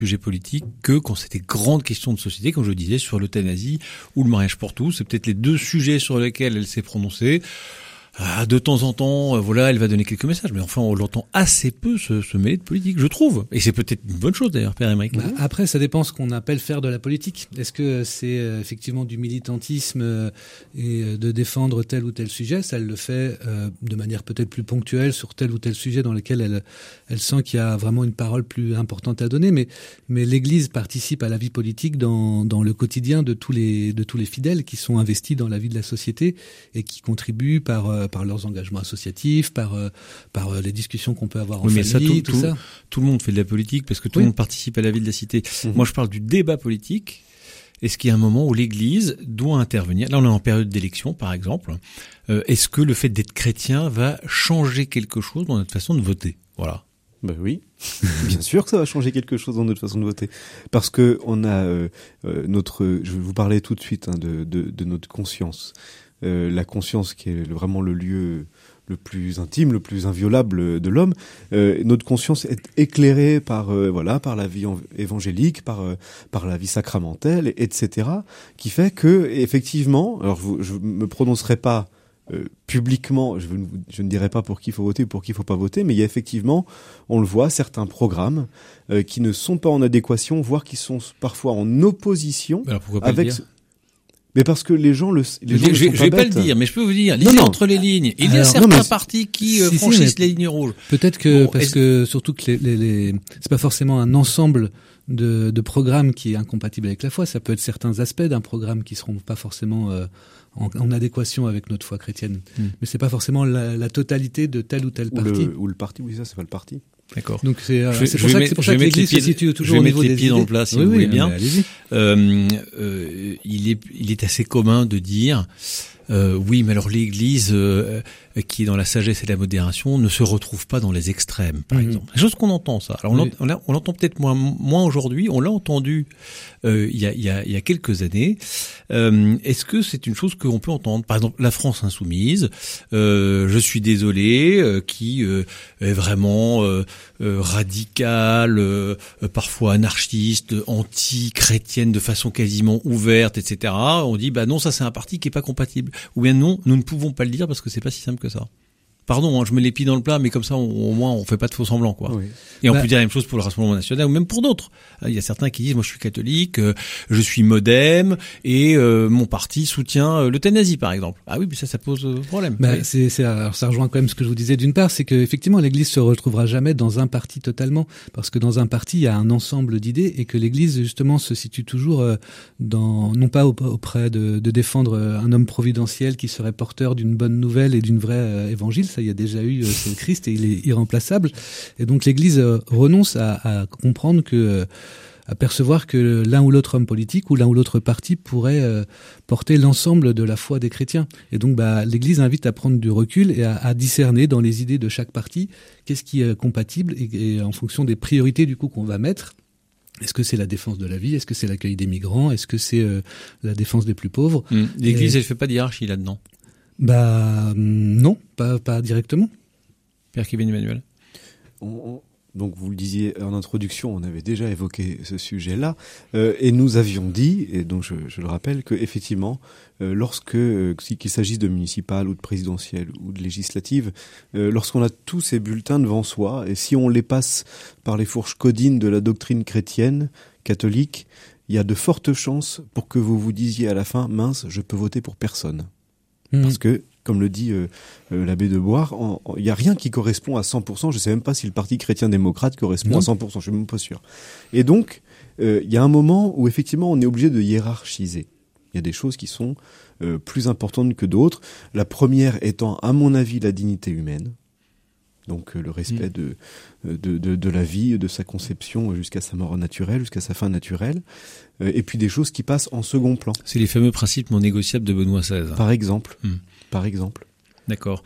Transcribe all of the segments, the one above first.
sujets politiques que quand c'est des grandes questions de société, comme je le disais, sur l'euthanasie ou le mariage pour tous. C'est peut-être les deux sujets sur lesquels elle s'est prononcée. De temps en temps, elle va donner quelques messages, mais enfin, on l'entend assez peu se mêler de politique, je trouve. Et c'est peut-être une bonne chose d'ailleurs, Pierre-Emerick. Après, ça dépend ce qu'on appelle faire de la politique. Est-ce que c'est effectivement du militantisme et de défendre tel ou tel sujet? Ça, elle le fait de manière peut-être plus ponctuelle sur tel ou tel sujet dans lequel elle sent qu'il y a vraiment une parole plus importante à donner. Mais l'Église participe à la vie politique dans le quotidien de tous les fidèles qui sont investis dans la vie de la société et qui contribuent par leurs engagements associatifs, par les discussions qu'on peut avoir en famille, tout ça. Tout le monde fait de la politique parce que tout le monde participe à la vie de la cité. Moi, je parle du débat politique. Est-ce qu'il y a un moment où l'Église doit intervenir? Là, on est en période d'élection, par exemple. Est-ce que le fait d'être chrétien va changer quelque chose dans notre façon de voter? Voilà. Ben oui, bien sûr que ça va changer quelque chose dans notre façon de voter. Parce que on a je vais vous parler tout de suite de notre conscience. La conscience qui est vraiment le lieu le plus intime, le plus inviolable de l'homme. Notre conscience est éclairée par la vie évangélique, par la vie sacramentelle, etc. Qui fait que effectivement, alors je me prononcerai pas publiquement, je ne dirai pas pour qui il faut voter ou pour qui il faut pas voter, mais il y a effectivement, on le voit, certains programmes qui ne sont pas en adéquation, voire qui sont parfois en opposition avec. Mais parce que les gens je vais pas le dire, mais je peux vous dire, lisez entre les lignes. Il y a certains partis qui franchissent les lignes rouges. Peut-être que que surtout que c'est pas forcément un ensemble de programmes qui est incompatible avec la foi. Ça peut être certains aspects d'un programme qui seront pas forcément en adéquation avec notre foi chrétienne. Mais c'est pas forcément la totalité de tel ou tel parti. Ou le parti, oui, ça c'est pas le parti. D'accord. Donc c'est pour ça que l'Église se situe toujours au niveau des idées. Je vais mettre les pieds dans le plat si vous voulez bien. Il est assez commun de dire oui, mais alors l'Église qui est dans la sagesse et la modération ne se retrouve pas dans les extrêmes, par exemple. C'est chose qu'on entend ça. Alors on l'entend peut-être moins aujourd'hui. On l'a entendu il y a quelques années. Est-ce que c'est une chose qu'on peut entendre? Par exemple, la France insoumise. Je suis désolé, qui est vraiment radicale, parfois anarchiste, anti-chrétienne de façon quasiment ouverte, etc. On dit non, ça c'est un parti qui est pas compatible. Ou bien non, nous ne pouvons pas le dire parce que c'est pas si simple que ça. Pardon, je mets les pieds dans le plat, mais comme ça, au moins, on fait pas de faux semblants, quoi. Oui. Et on peut dire la même chose pour le Rassemblement national, ou même pour d'autres. Il y a certains qui disent, moi, je suis catholique, je suis modem, et mon parti soutient l'euthanasie, par exemple. Ah oui, mais ça pose problème. Oui. Alors, ça rejoint quand même ce que je vous disais d'une part, c'est que effectivement, l'Église se retrouvera jamais dans un parti totalement, parce que dans un parti, il y a un ensemble d'idées, et que l'Église, justement, se situe toujours non pas auprès de défendre un homme providentiel qui serait porteur d'une bonne nouvelle et d'une vraie évangile. Ça, il y a déjà eu, c'est le Christ et il est irremplaçable. Et donc l'Église renonce à comprendre à percevoir que l'un ou l'autre homme politique ou l'un ou l'autre parti pourrait porter l'ensemble de la foi des chrétiens. Et donc l'Église invite à prendre du recul et à discerner dans les idées de chaque parti qu'est-ce qui est compatible et en fonction des priorités du coup qu'on va mettre. Est-ce que c'est la défense de la vie? Est-ce que c'est l'accueil des migrants? Est-ce que c'est la défense des plus pauvres? L'Église, elle fait pas d'hiérarchie là-dedans. Non, pas directement. Pierre Kévin Emmanuel. Donc vous le disiez en introduction, on avait déjà évoqué ce sujet-là, et nous avions dit, et donc je le rappelle, que effectivement, qu'il s'agisse de municipales ou de présidentielles ou de législatives, lorsqu'on a tous ces bulletins devant soi, et si on les passe par les fourches caudines de la doctrine chrétienne, catholique, il y a de fortes chances pour que vous vous disiez à la fin, mince, je peux voter pour personne. Parce que, comme le dit l'abbé de Boire, il n'y a rien qui correspond à 100%. Je ne sais même pas si le Parti chrétien-démocrate correspond à 100%. Je ne suis même pas sûr. Et donc, il y a un moment où effectivement on est obligé de hiérarchiser. Il y a des choses qui sont plus importantes que d'autres. La première étant, à mon avis, la dignité humaine. Donc le respect de la vie, de sa conception jusqu'à sa mort naturelle, jusqu'à sa fin naturelle, et puis des choses qui passent en second plan. C'est les fameux principes non négociables de Benoît XVI. Par exemple. Par exemple. D'accord.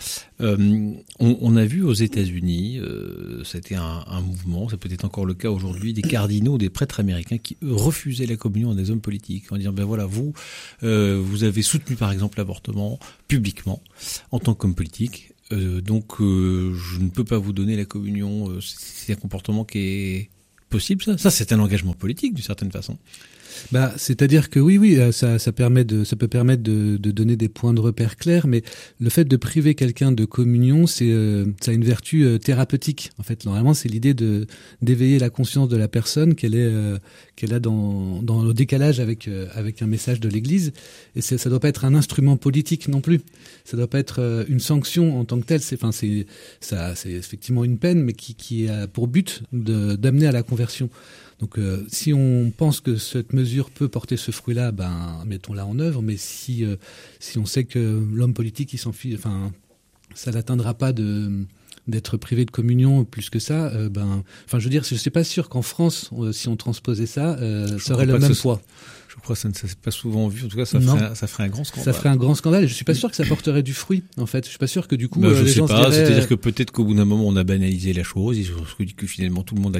On a vu aux États-Unis, c'était un mouvement, ça peut être encore le cas aujourd'hui, des cardinaux, des prêtres américains qui eux, refusaient la communion à des hommes politiques en disant voilà, vous avez soutenu par exemple l'avortement publiquement en tant qu'homme politique. Donc je ne peux pas vous donner la communion. C'est un comportement qui est possible, ça? Ça, c'est un engagement politique, d'une certaine façon. C'est-à-dire que oui, ça peut permettre de donner des points de repère clairs, mais le fait de priver quelqu'un de communion, ça a une vertu thérapeutique. En fait, normalement, c'est l'idée d'éveiller la conscience de la personne qu'elle a dans le décalage avec un message de l'Église. Et ça doit pas être un instrument politique non plus. Ça doit pas être une sanction en tant que telle. C'est effectivement une peine, mais qui a pour but d'amener à la conversion. Donc, si on pense que cette mesure peut porter ce fruit-là, mettons-la en œuvre. Mais si on sait que l'homme politique, il s'en fiche, ça l'atteindra pas d'être privé de communion plus que ça. Je veux dire, je suis pas sûr qu'en France, si on transposait ça, ça aurait le même poids. Je crois que ça ne s'est pas souvent vu. En tout cas, ça ferait un grand scandale. Ça ferait un grand scandale. Et je suis pas sûr que ça porterait du fruit, en fait. Je suis pas sûr que du coup, je les sais gens pas. se diraient... C'est-à-dire que peut-être qu'au bout d'un moment, on a banalisé la chose. Ils se dit que finalement, tout le monde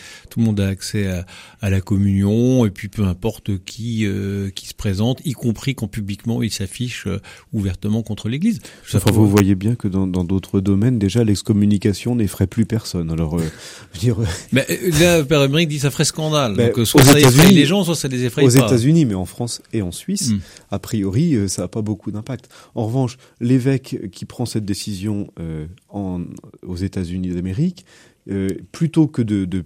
a accès à la communion. Et puis, peu importe qui se présente, y compris quand publiquement il s'affiche ouvertement contre l'Église. Vous voyez bien que dans d'autres domaines, déjà, l'excommunication n'effraie plus personne. Alors, Mais là, Père Emerick dit ça ferait scandale. Donc, soit ça effraie les gens, soit ça les effraie pas. Aux États-Unis, mais en France et en Suisse, a priori, ça n'a pas beaucoup d'impact. En revanche, l'évêque qui prend cette décision aux États-Unis d'Amérique, plutôt que de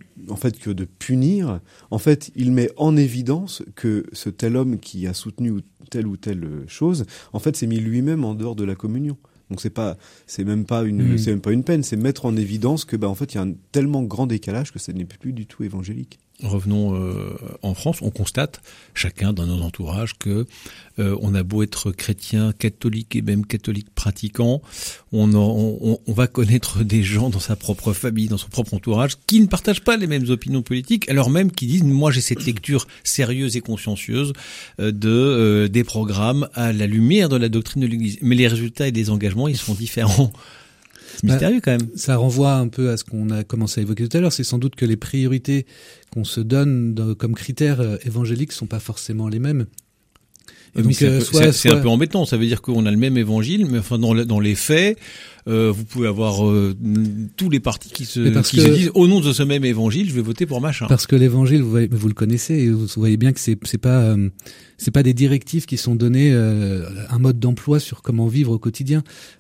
punir, en fait, il met en évidence que ce tel homme qui a soutenu telle ou telle chose, en fait, s'est mis lui-même en dehors de la communion. Donc c'est même pas une peine, c'est mettre en évidence que en fait il y a un tellement grand décalage que ça n'est plus du tout évangélique. Revenons en France, on constate chacun dans nos entourages que on a beau être chrétien, catholique et même catholique pratiquant, on va connaître des gens dans sa propre famille, dans son propre entourage, qui ne partagent pas les mêmes opinions politiques, alors même qui disent moi j'ai cette lecture sérieuse et consciencieuse des programmes à la lumière de la doctrine de l'Église. Mais les résultats et les engagements ils sont différents. C'est mystérieux quand même. Ça renvoie un peu à ce qu'on a commencé à évoquer tout à l'heure. C'est sans doute que les priorités qu'on se donne comme critères évangéliques sont pas forcément les mêmes. Et donc c'est un peu embêtant. Ça veut dire qu'on a le même évangile, mais enfin dans les faits, vous pouvez avoir tous les partis qui se disent au nom de ce même évangile, je vais voter pour machin. Parce que l'évangile, vous le connaissez, et vous voyez bien que c'est pas des directives qui sont données, un mode d'emploi sur comment vivre au quotidien.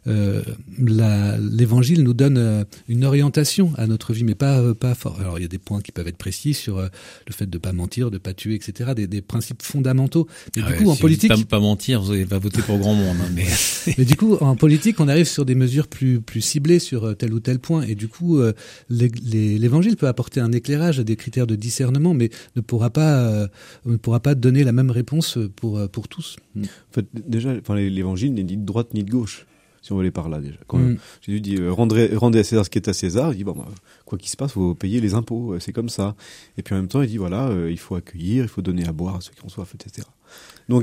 L'évangile nous donne une orientation à notre vie, mais pas fort. Alors il y a des points qui peuvent être précis sur le fait de pas mentir, de pas tuer, etc. Des principes fondamentaux. Mais du coup, en politique, pas mentir, vous n'allez pas voter pour grand monde. Hein, mais du coup, en politique, on arrive sur des mesures plus ciblées sur tel ou tel point, et du coup, l'évangile peut apporter un éclairage, des critères de discernement, mais ne pourra pas donner la même réponse pour tous. En fait, déjà, l'évangile n'est ni de droite ni de gauche, si on veut aller par là déjà. Quand Jésus dit rendez à César ce qui est à César, il dit quoi qu'il se passe, faut payer les impôts, c'est comme ça. Et puis en même temps, il dit il faut accueillir, il faut donner à boire à ceux qui ont soif, etc. Donc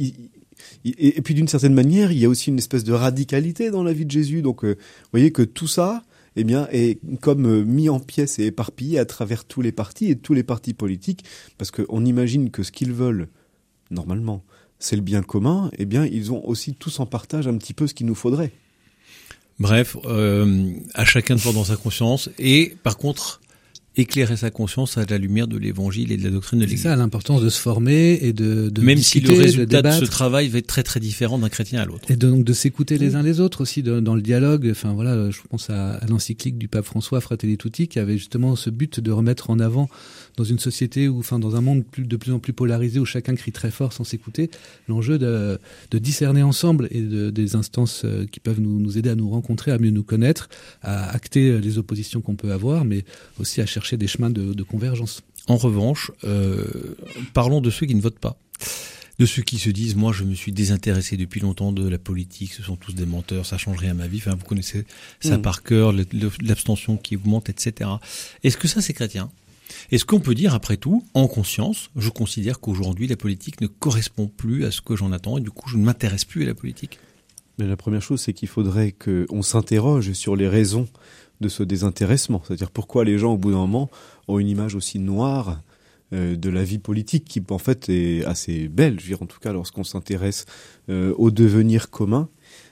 et puis d'une certaine manière, il y a aussi une espèce de radicalité dans la vie de Jésus. Donc vous voyez que tout ça, est comme mis en pièces et éparpillé à travers tous les partis et tous les partis politiques, parce qu'on imagine que ce qu'ils veulent normalement, c'est le bien commun, ils ont aussi tous en partage un petit peu ce qu'il nous faudrait. Bref, à chacun de voir dans sa conscience, et par contre, éclairer sa conscience à la lumière de l'évangile et de la doctrine de l'Église. C'est ça, l'importance de se former et de même discuter, si le résultat de ce travail va être très très différent d'un chrétien à l'autre. Et donc de s'écouter les uns les autres aussi dans le dialogue. Enfin voilà, je pense à l'encyclique du pape François, Fratelli Tutti, qui avait justement ce but de remettre en avant, dans une société dans un monde de plus en plus polarisé où chacun crie très fort sans s'écouter, l'enjeu de discerner ensemble et des instances qui peuvent nous aider à nous rencontrer, à mieux nous connaître, à acter les oppositions qu'on peut avoir, mais aussi à chercher des chemins de convergence. En revanche, parlons de ceux qui ne votent pas. De ceux qui se disent, moi je me suis désintéressé depuis longtemps de la politique, ce sont tous des menteurs, ça change rien à ma vie, enfin vous connaissez ça par cœur, l'abstention qui augmente, etc. Est-ce que ça c'est chrétien ? Est-ce qu'on peut dire, après tout, en conscience, je considère qu'aujourd'hui la politique ne correspond plus à ce que j'en attends et du coup je ne m'intéresse plus à la politique ? Mais la première chose, c'est qu'il faudrait qu'on s'interroge sur les raisons de ce désintéressement. C'est-à-dire pourquoi les gens, au bout d'un moment, ont une image aussi noire de la vie politique qui, en fait, est assez belle. Je veux dire, en tout cas, lorsqu'on s'intéresse au devenir commun.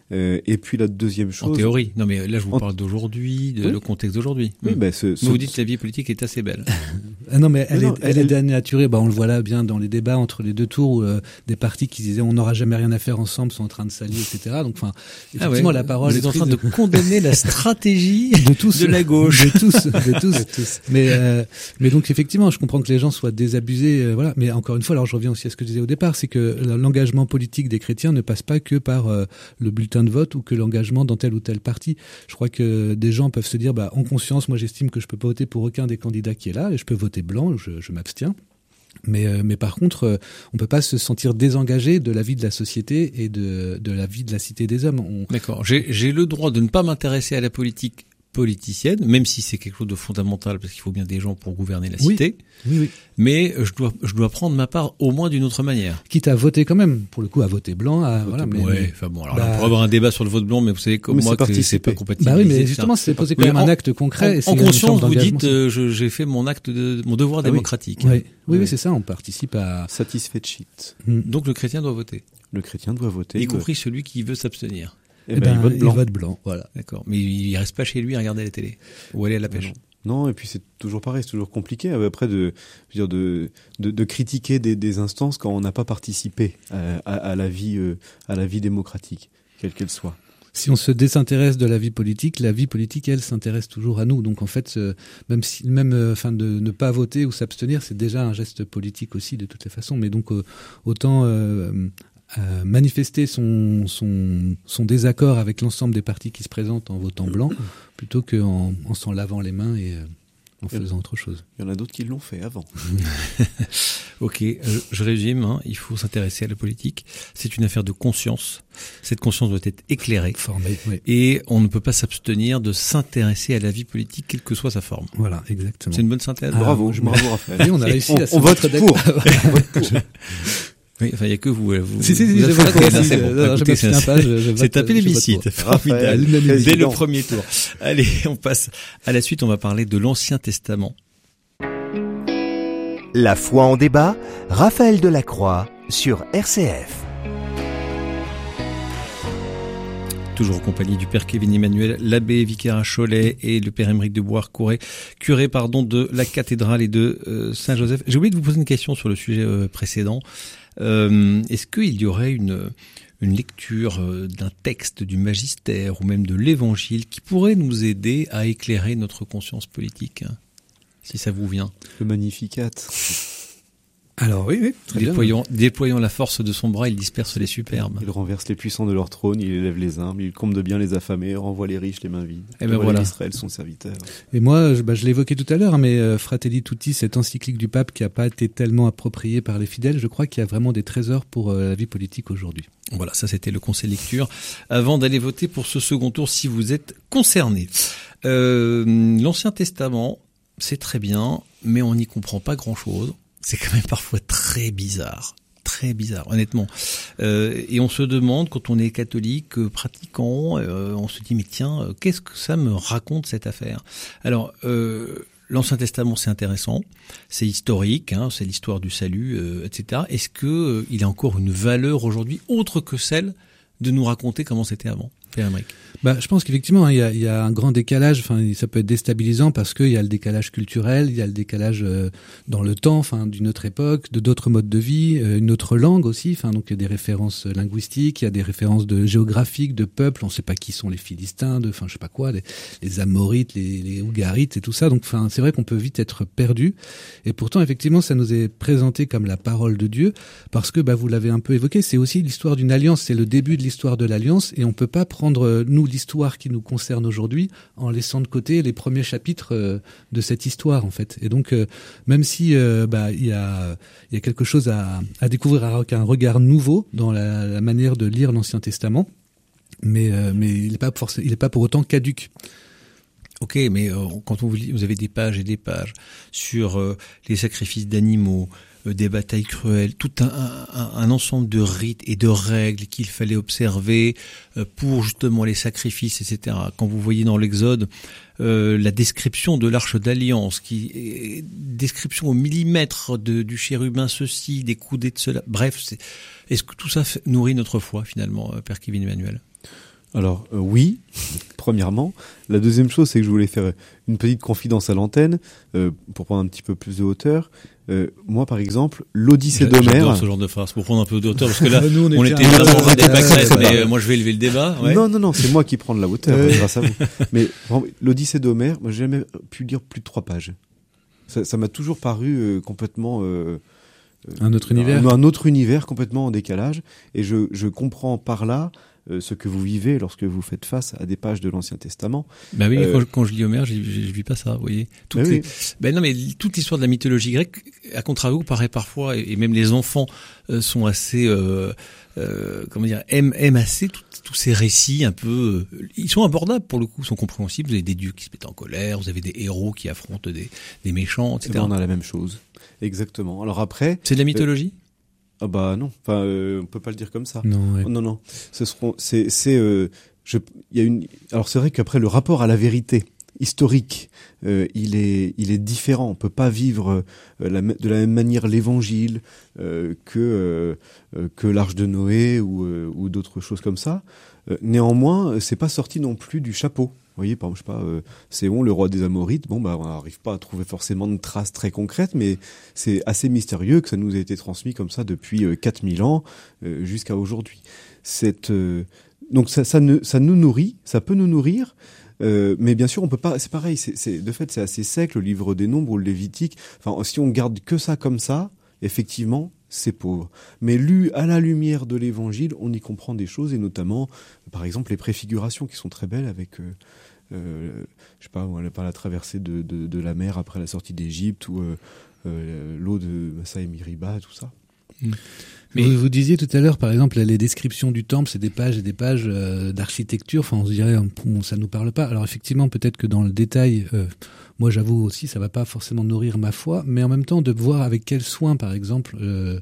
Et puis la deuxième chose... En théorie. Non, mais là, je vous parle d'aujourd'hui, le contexte d'aujourd'hui. Oui, vous dites que la vie politique est assez belle. Non, mais elle est dénaturée. On le voit là bien dans les débats entre les deux tours où des partis qui disaient on n'aura jamais rien à faire ensemble sont en train de s'allier, etc. Donc, effectivement, la parole vous êtes en train de condamner la stratégie de tous, de la gauche. De tous. Mais donc, effectivement, je comprends que les gens soient désabusés, voilà. Mais encore une fois, alors je reviens aussi à ce que je disais au départ, c'est que l'engagement politique des chrétiens ne passe pas que par le bulletin de vote ou que l'engagement dans tel ou tel parti. Je crois que des gens peuvent se dire, en conscience, moi j'estime que je peux pas voter pour aucun des candidats qui est là, et je peux voter blanc, je m'abstiens. Mais par contre, on peut pas se sentir désengagé de la vie de la société et de la vie de la cité des hommes. D'accord. J'ai le droit de ne pas m'intéresser à la politique politicienne, même si c'est quelque chose de fondamental, parce qu'il faut bien des gens pour gouverner la cité. Oui. Mais je dois prendre ma part au moins d'une autre manière. Quitte à voter quand même, pour le coup, à voter blanc. Alors on pourrait avoir un débat sur le vote blanc, mais vous savez comme moi que c'est pas compatible. Oui, mais justement, c'est poser quand même un acte concret. En conscience, vous dites, j'ai fait mon acte mon devoir démocratique. Oui, c'est ça, on participe à... Satisfait de shit. Donc le chrétien doit voter. Le chrétien doit voter. Y compris celui qui veut s'abstenir. Il vote blanc, voilà. D'accord. Mais il reste pas chez lui à regarder la télé ou aller à la pêche. Non, et puis c'est toujours pareil, c'est toujours compliqué après de critiquer des instances quand on n'a pas participé à la vie démocratique, quelle qu'elle soit. Si on se désintéresse de la vie politique, elle s'intéresse toujours à nous. Donc en fait, même de ne pas voter ou s'abstenir, c'est déjà un geste politique aussi de toutes les façons. Mais donc autant manifester son désaccord avec l'ensemble des partis qui se présentent en votant blanc, plutôt qu'en s'en lavant les mains et en faisant autre chose. Il y en a d'autres qui l'ont fait avant. Ok, je résume, il faut s'intéresser à la politique. C'est une affaire de conscience. Cette conscience doit être éclairée. Formée, oui. Et on ne peut pas s'abstenir de s'intéresser à la vie politique, quelle que soit sa forme. Voilà, exactement. C'est une bonne synthèse. Bravo, Raphaël. Oui, on a réussi à se vote pour. Oui, enfin, il y a que vous. Si, je vote. C'est un plébiscite. Formidable. Dès le premier tour. Allez, on passe à la suite. On va parler de l'Ancien Testament. La foi en débat, Raphaël Delacroix sur RCF. Toujours en compagnie du père Kevin Emmanuel, l'abbé vicaire à Cholet et le père Émeric de Boire-Courret, curé de la cathédrale et de Saint-Joseph. J'ai oublié de vous poser une question sur le sujet précédent. Est-ce qu'il y aurait une lecture d'un texte du magistère ou même de l'évangile qui pourrait nous aider à éclairer notre conscience politique, si ça vous vient? Le Magnificat. Alors oui, très bien. Déployant la force de son bras, il disperse les superbes. Il renverse les puissants de leur trône, il élève les humbles, il comble de bien les affamés, renvoie les riches les mains vides. Et voilà. Israël, son serviteur. Et moi, je l'évoquais tout à l'heure, mais Fratelli Tutti, cette encyclique du pape qui n'a pas été tellement appropriée par les fidèles, je crois qu'il y a vraiment des trésors pour la vie politique aujourd'hui. Voilà, ça c'était le conseil lecture. Avant d'aller voter pour ce second tour, si vous êtes concerné. L'Ancien Testament, c'est très bien, mais on n'y comprend pas grand-chose. C'est quand même parfois très bizarre, honnêtement. Et on se demande, quand on est catholique, pratiquant, on se dit, mais tiens, qu'est-ce que ça me raconte cette affaire? Alors, l'Ancien Testament, c'est intéressant, c'est historique, c'est l'histoire du salut, etc. Est-ce que il a encore une valeur aujourd'hui, autre que celle de nous raconter comment c'était avant? Père Émeric. Je pense qu'effectivement, il y a un grand décalage. Enfin, ça peut être déstabilisant parce qu'il y a le décalage culturel, il y a le décalage dans le temps, d'une autre époque, de d'autres modes de vie, une autre langue aussi. Donc il y a des références linguistiques, il y a des références géographiques, de peuples. On ne sait pas qui sont les Philistins, je sais pas quoi, les Amorites, les Ougarites et tout ça. Donc, c'est vrai qu'on peut vite être perdu. Et pourtant, effectivement, ça nous est présenté comme la parole de Dieu parce que, vous l'avez un peu évoqué, c'est aussi l'histoire d'une alliance. C'est le début de l'histoire de l'alliance et on peut pas prendre nous l'histoire qui nous concerne aujourd'hui en laissant de côté les premiers chapitres de cette histoire en fait. Et donc même si il y a quelque chose à découvrir avec un regard nouveau dans la manière de lire l'Ancien Testament, mais il est pas pour autant caduque. Ok, mais quand vous avez des pages et des pages sur les sacrifices d'animaux, des batailles cruelles, tout un ensemble de rites et de règles qu'il fallait observer pour justement les sacrifices, etc. Quand vous voyez dans l'Exode la description de l'Arche d'Alliance, qui est description au millimètre du chérubin ceci, des coudées de cela, bref, est-ce que tout ça nourrit notre foi finalement, Père Kevin Emmanuel? Alors oui, premièrement. La deuxième chose, c'est que je voulais faire une petite confidence à l'antenne pour prendre un petit peu plus de hauteur. Moi, par exemple, l'Odyssée d'Homère. J'adore ce genre de phrase pour prendre un peu de hauteur parce que là, Nous, on était vraiment ras des pâquerettes, mais moi je vais élever le débat. Ouais. Non, c'est moi qui prends de la hauteur grâce à vous. Mais vraiment, l'Odyssée d'Homère, moi, j'ai jamais pu lire plus de 3 pages. Ça m'a toujours paru complètement un autre univers. Un autre univers complètement en décalage. Et je comprends par là ce que vous vivez lorsque vous faites face à des pages de l'Ancien Testament. Bah oui, quand je lis Homère, je vis pas ça, vous voyez. Toute l'histoire de la mythologie grecque, à contrario, paraît parfois, et même les enfants sont assez, aiment assez tous ces récits un peu, ils sont abordables pour le coup, sont compréhensibles. Vous avez des dieux qui se mettent en colère, vous avez des héros qui affrontent des méchants, etc. On a la même chose. Exactement. Alors après. C'est de la mythologie? Ah bah non, enfin on peut pas le dire comme ça. Non, ouais. Non. Alors c'est vrai qu'après le rapport à la vérité historique, il est différent. On peut pas vivre de la même manière l'évangile que l'Arche de Noé ou d'autres choses comme ça. Néanmoins, c'est pas sorti non plus du chapeau. Vous voyez, par exemple, je sais pas, Séon, le roi des Amorites, on n'arrive pas à trouver forcément de traces très concrètes, mais c'est assez mystérieux que ça nous ait été transmis comme ça depuis 4000 ans jusqu'à aujourd'hui. Donc ça nous nourrit, ça peut nous nourrir, mais bien sûr on peut pas. C'est pareil, de fait c'est assez sec le livre des Nombres ou le Lévitique. Enfin, si on garde que ça comme ça, effectivement, c'est pauvre. Mais lu à la lumière de l'Évangile, on y comprend des choses, et notamment, par exemple, les préfigurations qui sont très belles avec, je sais pas, la traversée de la mer après la sortie d'Égypte, ou l'eau de Massa et Miriba, tout ça. Mais vous disiez tout à l'heure, par exemple, les descriptions du temple, c'est des pages et des pages d'architecture. Enfin, on se dirait, ça nous parle pas. Alors effectivement, peut-être que dans le détail, moi j'avoue aussi, ça va pas forcément nourrir ma foi, mais en même temps de voir avec quel soin, par exemple,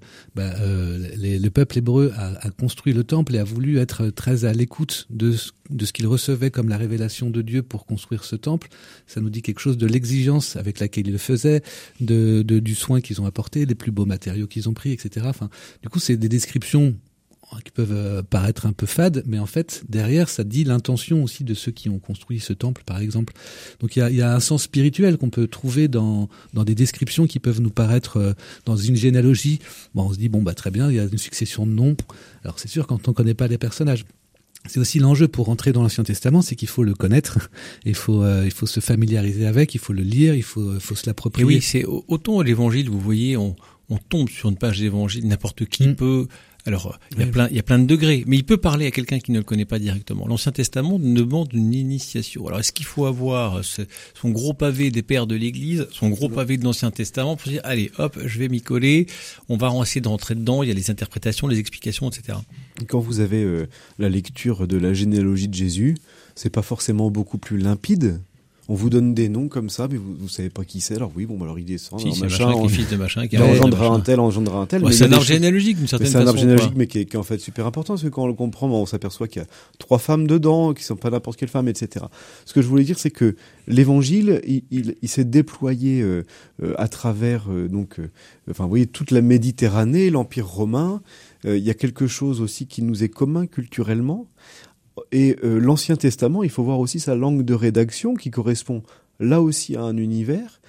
le peuple hébreu a construit le temple et a voulu être très à l'écoute de ce qu'il recevait comme la révélation de Dieu pour construire ce temple. Ça nous dit quelque chose de l'exigence avec laquelle ils le faisaient, du soin qu'ils ont apporté, les plus beaux matériaux qu'ils ont pris, etc. Enfin, du coup, c'est des descriptions qui peuvent paraître un peu fades, mais en fait, derrière, ça dit l'intention aussi de ceux qui ont construit ce temple, par exemple. Donc, il y a un sens spirituel qu'on peut trouver dans des descriptions qui peuvent nous paraître dans une généalogie. On se dit, très bien, il y a une succession de noms. Alors, c'est sûr, quand on connaît pas les personnages. C'est aussi l'enjeu pour rentrer dans l'Ancien Testament, c'est qu'il faut le connaître, il faut se familiariser avec, il faut le lire, il faut se l'approprier. Et oui, c'est autant l'Évangile, vous voyez, on tombe sur une page d'Évangile, n'importe qui peut. Alors, il y a plein de degrés, mais il peut parler à quelqu'un qui ne le connaît pas directement. L'Ancien Testament demande une initiation. Alors, est-ce qu'il faut avoir son gros pavé des pères de l'Église, son gros pavé de l'Ancien Testament pour dire, allez, hop, je vais m'y coller, on va essayer de rentrer dedans, il y a les interprétations, les explications, etc. Quand vous avez la lecture de la généalogie de Jésus, c'est pas forcément beaucoup plus limpide. On vous donne des noms comme ça, mais vous savez pas qui c'est. Alors oui, alors il descend. Si, c'est machin, qui est fils de machin, qui engendrera un tel. Ouais, c'est un arbre généalogique d'une certaine façon. C'est un arbre généalogique, mais qui est en fait super important, parce que quand on le comprend, on s'aperçoit qu'il y a 3 femmes dedans, qui sont pas n'importe quelle femme, etc. Ce que je voulais dire, c'est que l'Évangile, il s'est déployé à travers vous voyez, toute la Méditerranée, l'Empire romain. Il y a quelque chose aussi qui nous est commun culturellement. Et l'Ancien Testament, il faut voir aussi sa langue de rédaction qui correspond là aussi à un univers.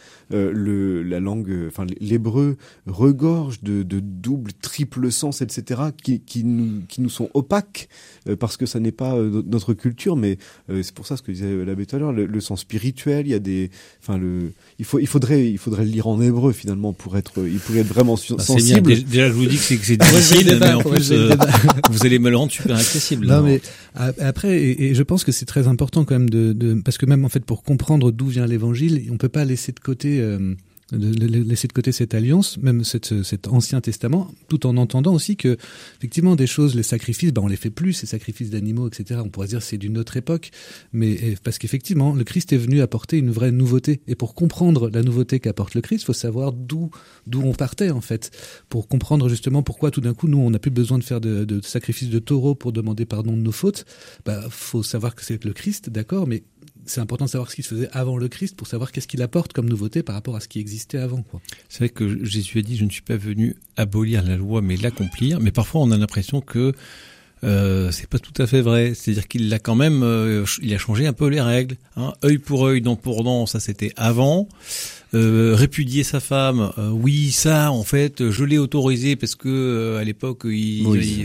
La langue, l'hébreu regorge de double, triple sens, etc. qui nous sont opaques parce que ça n'est pas notre culture, mais c'est pour ça ce que disait l'abbé tout à l'heure, le sens spirituel. Il y a il faudrait le lire en hébreu finalement pour être vraiment sensible. C'est bien. Déjà, je vous dis que c'est difficile, mais en plus vous allez me le rendre super accessible. Non, mais après, et je pense que c'est très important quand même parce que même en fait pour comprendre d'où vient l'Évangile, on peut pas laisser de côté cette alliance, même cet Ancien Testament, tout en entendant aussi que, effectivement, des choses, les sacrifices, on les fait plus, ces sacrifices d'animaux, etc. On pourrait dire c'est d'une autre époque, mais parce qu'effectivement, le Christ est venu apporter une vraie nouveauté. Et pour comprendre la nouveauté qu'apporte le Christ, il faut savoir d'où on partait, en fait. Pour comprendre justement pourquoi, tout d'un coup, nous, on n'a plus besoin de faire de sacrifices de taureaux pour demander pardon de nos fautes. Faut savoir que c'est le Christ, d'accord, mais c'est important de savoir ce qui se faisait avant le Christ pour savoir qu'est-ce qu'il apporte comme nouveauté par rapport à ce qui existait avant, quoi. C'est vrai que Jésus a dit, je ne suis pas venu abolir la loi, mais l'accomplir. Mais parfois, on a l'impression que C'est pas tout à fait vrai. C'est-à-dire qu'il l'a quand même, il a changé un peu les règles. Hein. Œil pour œil, dent pour dent, ça c'était avant. Répudier sa femme, oui, ça, en fait, je l'ai autorisé parce que à l'époque, oui,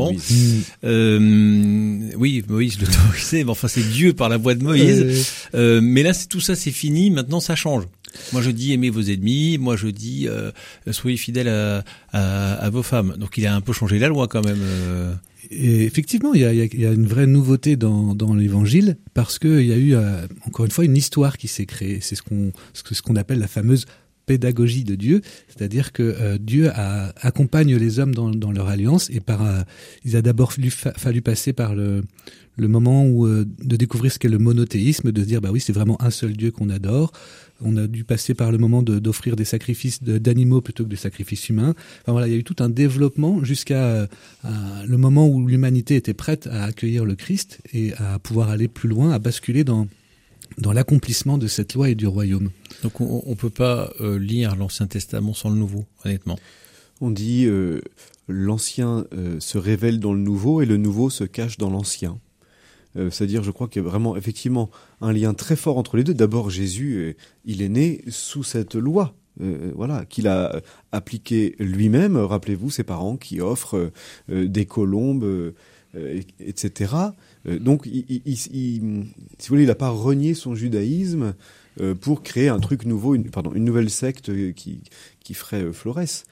Moïse l'autorisait, mais enfin c'est Dieu par la voix de Moïse. Mais là, tout ça, c'est fini. Maintenant, ça change. Moi, je dis aimez vos ennemis. Moi, je dis soyez fidèles à vos femmes. Donc, il a un peu changé la loi quand même. Et effectivement, il y a une vraie nouveauté dans l'Évangile parce que il y a eu encore une fois une histoire qui s'est créée. C'est ce qu'on appelle la fameuse pédagogie de Dieu, c'est-à-dire que Dieu accompagne les hommes dans leur alliance et il a d'abord fallu passer par le moment où de découvrir ce qu'est le monothéisme, de se dire bah oui, c'est vraiment un seul Dieu qu'on adore. On a dû passer par le moment d'offrir des sacrifices d'animaux plutôt que des sacrifices humains. Enfin voilà, il y a eu tout un développement jusqu'à le moment où l'humanité était prête à accueillir le Christ et à pouvoir aller plus loin, à basculer dans l'accomplissement de cette loi et du royaume. Donc on peut pas lire l'Ancien Testament sans le Nouveau, honnêtement. On dit l'Ancien se révèle dans le Nouveau et le Nouveau se cache dans l'Ancien. C'est-à-dire, je crois qu'il y a vraiment, effectivement, un lien très fort entre les deux. D'abord, Jésus, il est né sous cette loi, qu'il a appliquée lui-même. Rappelez-vous, ses parents qui offrent des colombes, etc. Donc, si vous voulez, il n'a pas renié son judaïsme pour créer un truc nouveau, une nouvelle secte qui ferait florès.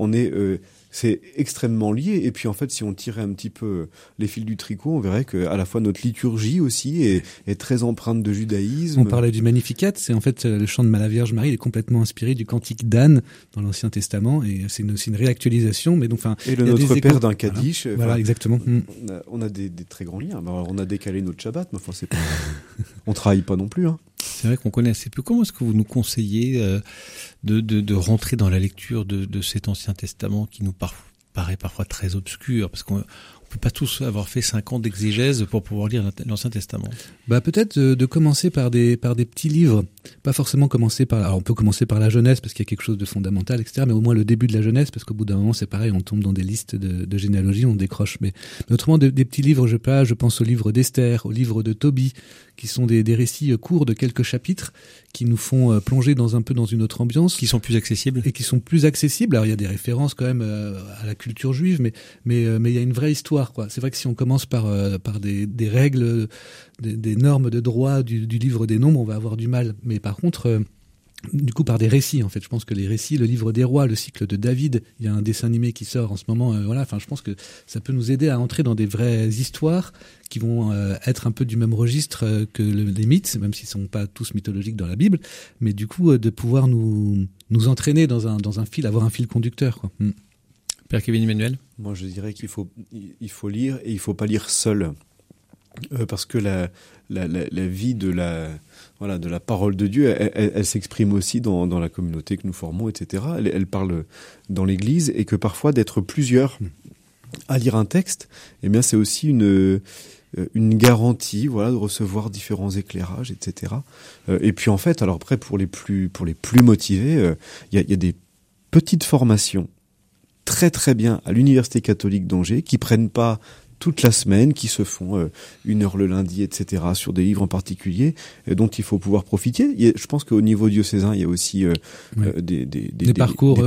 C'est extrêmement lié. Et puis en fait, si on tirait un petit peu les fils du tricot, on verrait que à la fois notre liturgie aussi est très empreinte de judaïsme. On parlait du Magnificat, c'est en fait le chant de la Vierge Marie, il est complètement inspiré du cantique d'Anne dans l'Ancien Testament, et c'est une réactualisation. Mais donc, et le Notre Père d'un Kaddish. Voilà, exactement. On a des très grands liens. Alors, on a décalé notre Shabbat, mais enfin c'est pas. On travaille pas non plus. Hein. C'est vrai qu'on connaît assez peu. Comment est-ce que vous nous conseillez de rentrer dans la lecture de cet Ancien Testament qui nous paraît parfois très obscur, parce qu'on peut pas tous avoir fait 5 ans d'exégèse pour pouvoir lire l'Ancien Testament. Bah peut-être de commencer par des petits livres, pas forcément commencer par. Alors on peut commencer par la Genèse parce qu'il y a quelque chose de fondamental, etc. Mais au moins le début de la Genèse, parce qu'au bout d'un moment c'est pareil, on tombe dans des listes de généalogie, on décroche. Mais autrement des petits livres, je pense au livre d'Esther, au livre de Tobie, qui sont des récits courts de quelques chapitres qui nous font plonger un peu dans une autre ambiance, qui sont plus accessibles. Et qui sont plus accessibles. Alors il y a des références quand même à la culture juive, mais il y a une vraie histoire, quoi. C'est vrai que si on commence par des règles, des normes de droit du livre des Nombres, on va avoir du mal. Mais par contre, du coup, par des récits, en fait, je pense que les récits, le livre des rois, le cycle de David, il y a un dessin animé qui sort en ce moment. Je pense que ça peut nous aider à entrer dans des vraies histoires qui vont être un peu du même registre que les mythes, même s'ils sont pas tous mythologiques dans la Bible, mais du coup de pouvoir nous entraîner dans un fil, avoir un fil conducteur, quoi. Père Kevin Emmanuel. Moi, je dirais qu'il faut lire, et il faut pas lire seul, parce que la vie de la parole de Dieu, elle s'exprime aussi dans la communauté que nous formons, etc. Elle parle dans l'Église, et que parfois d'être plusieurs à lire un texte, eh bien c'est aussi une garantie, de recevoir différents éclairages, etc. Et puis en fait, alors après pour les plus motivés, il y a des petites formations très très bien à l'Université catholique d'Angers qui prennent pas toute la semaine, qui se font 1 heure le lundi, etc., sur des livres en particulier, dont il faut pouvoir profiter. Je pense qu'au niveau diocésain, il y a aussi des parcours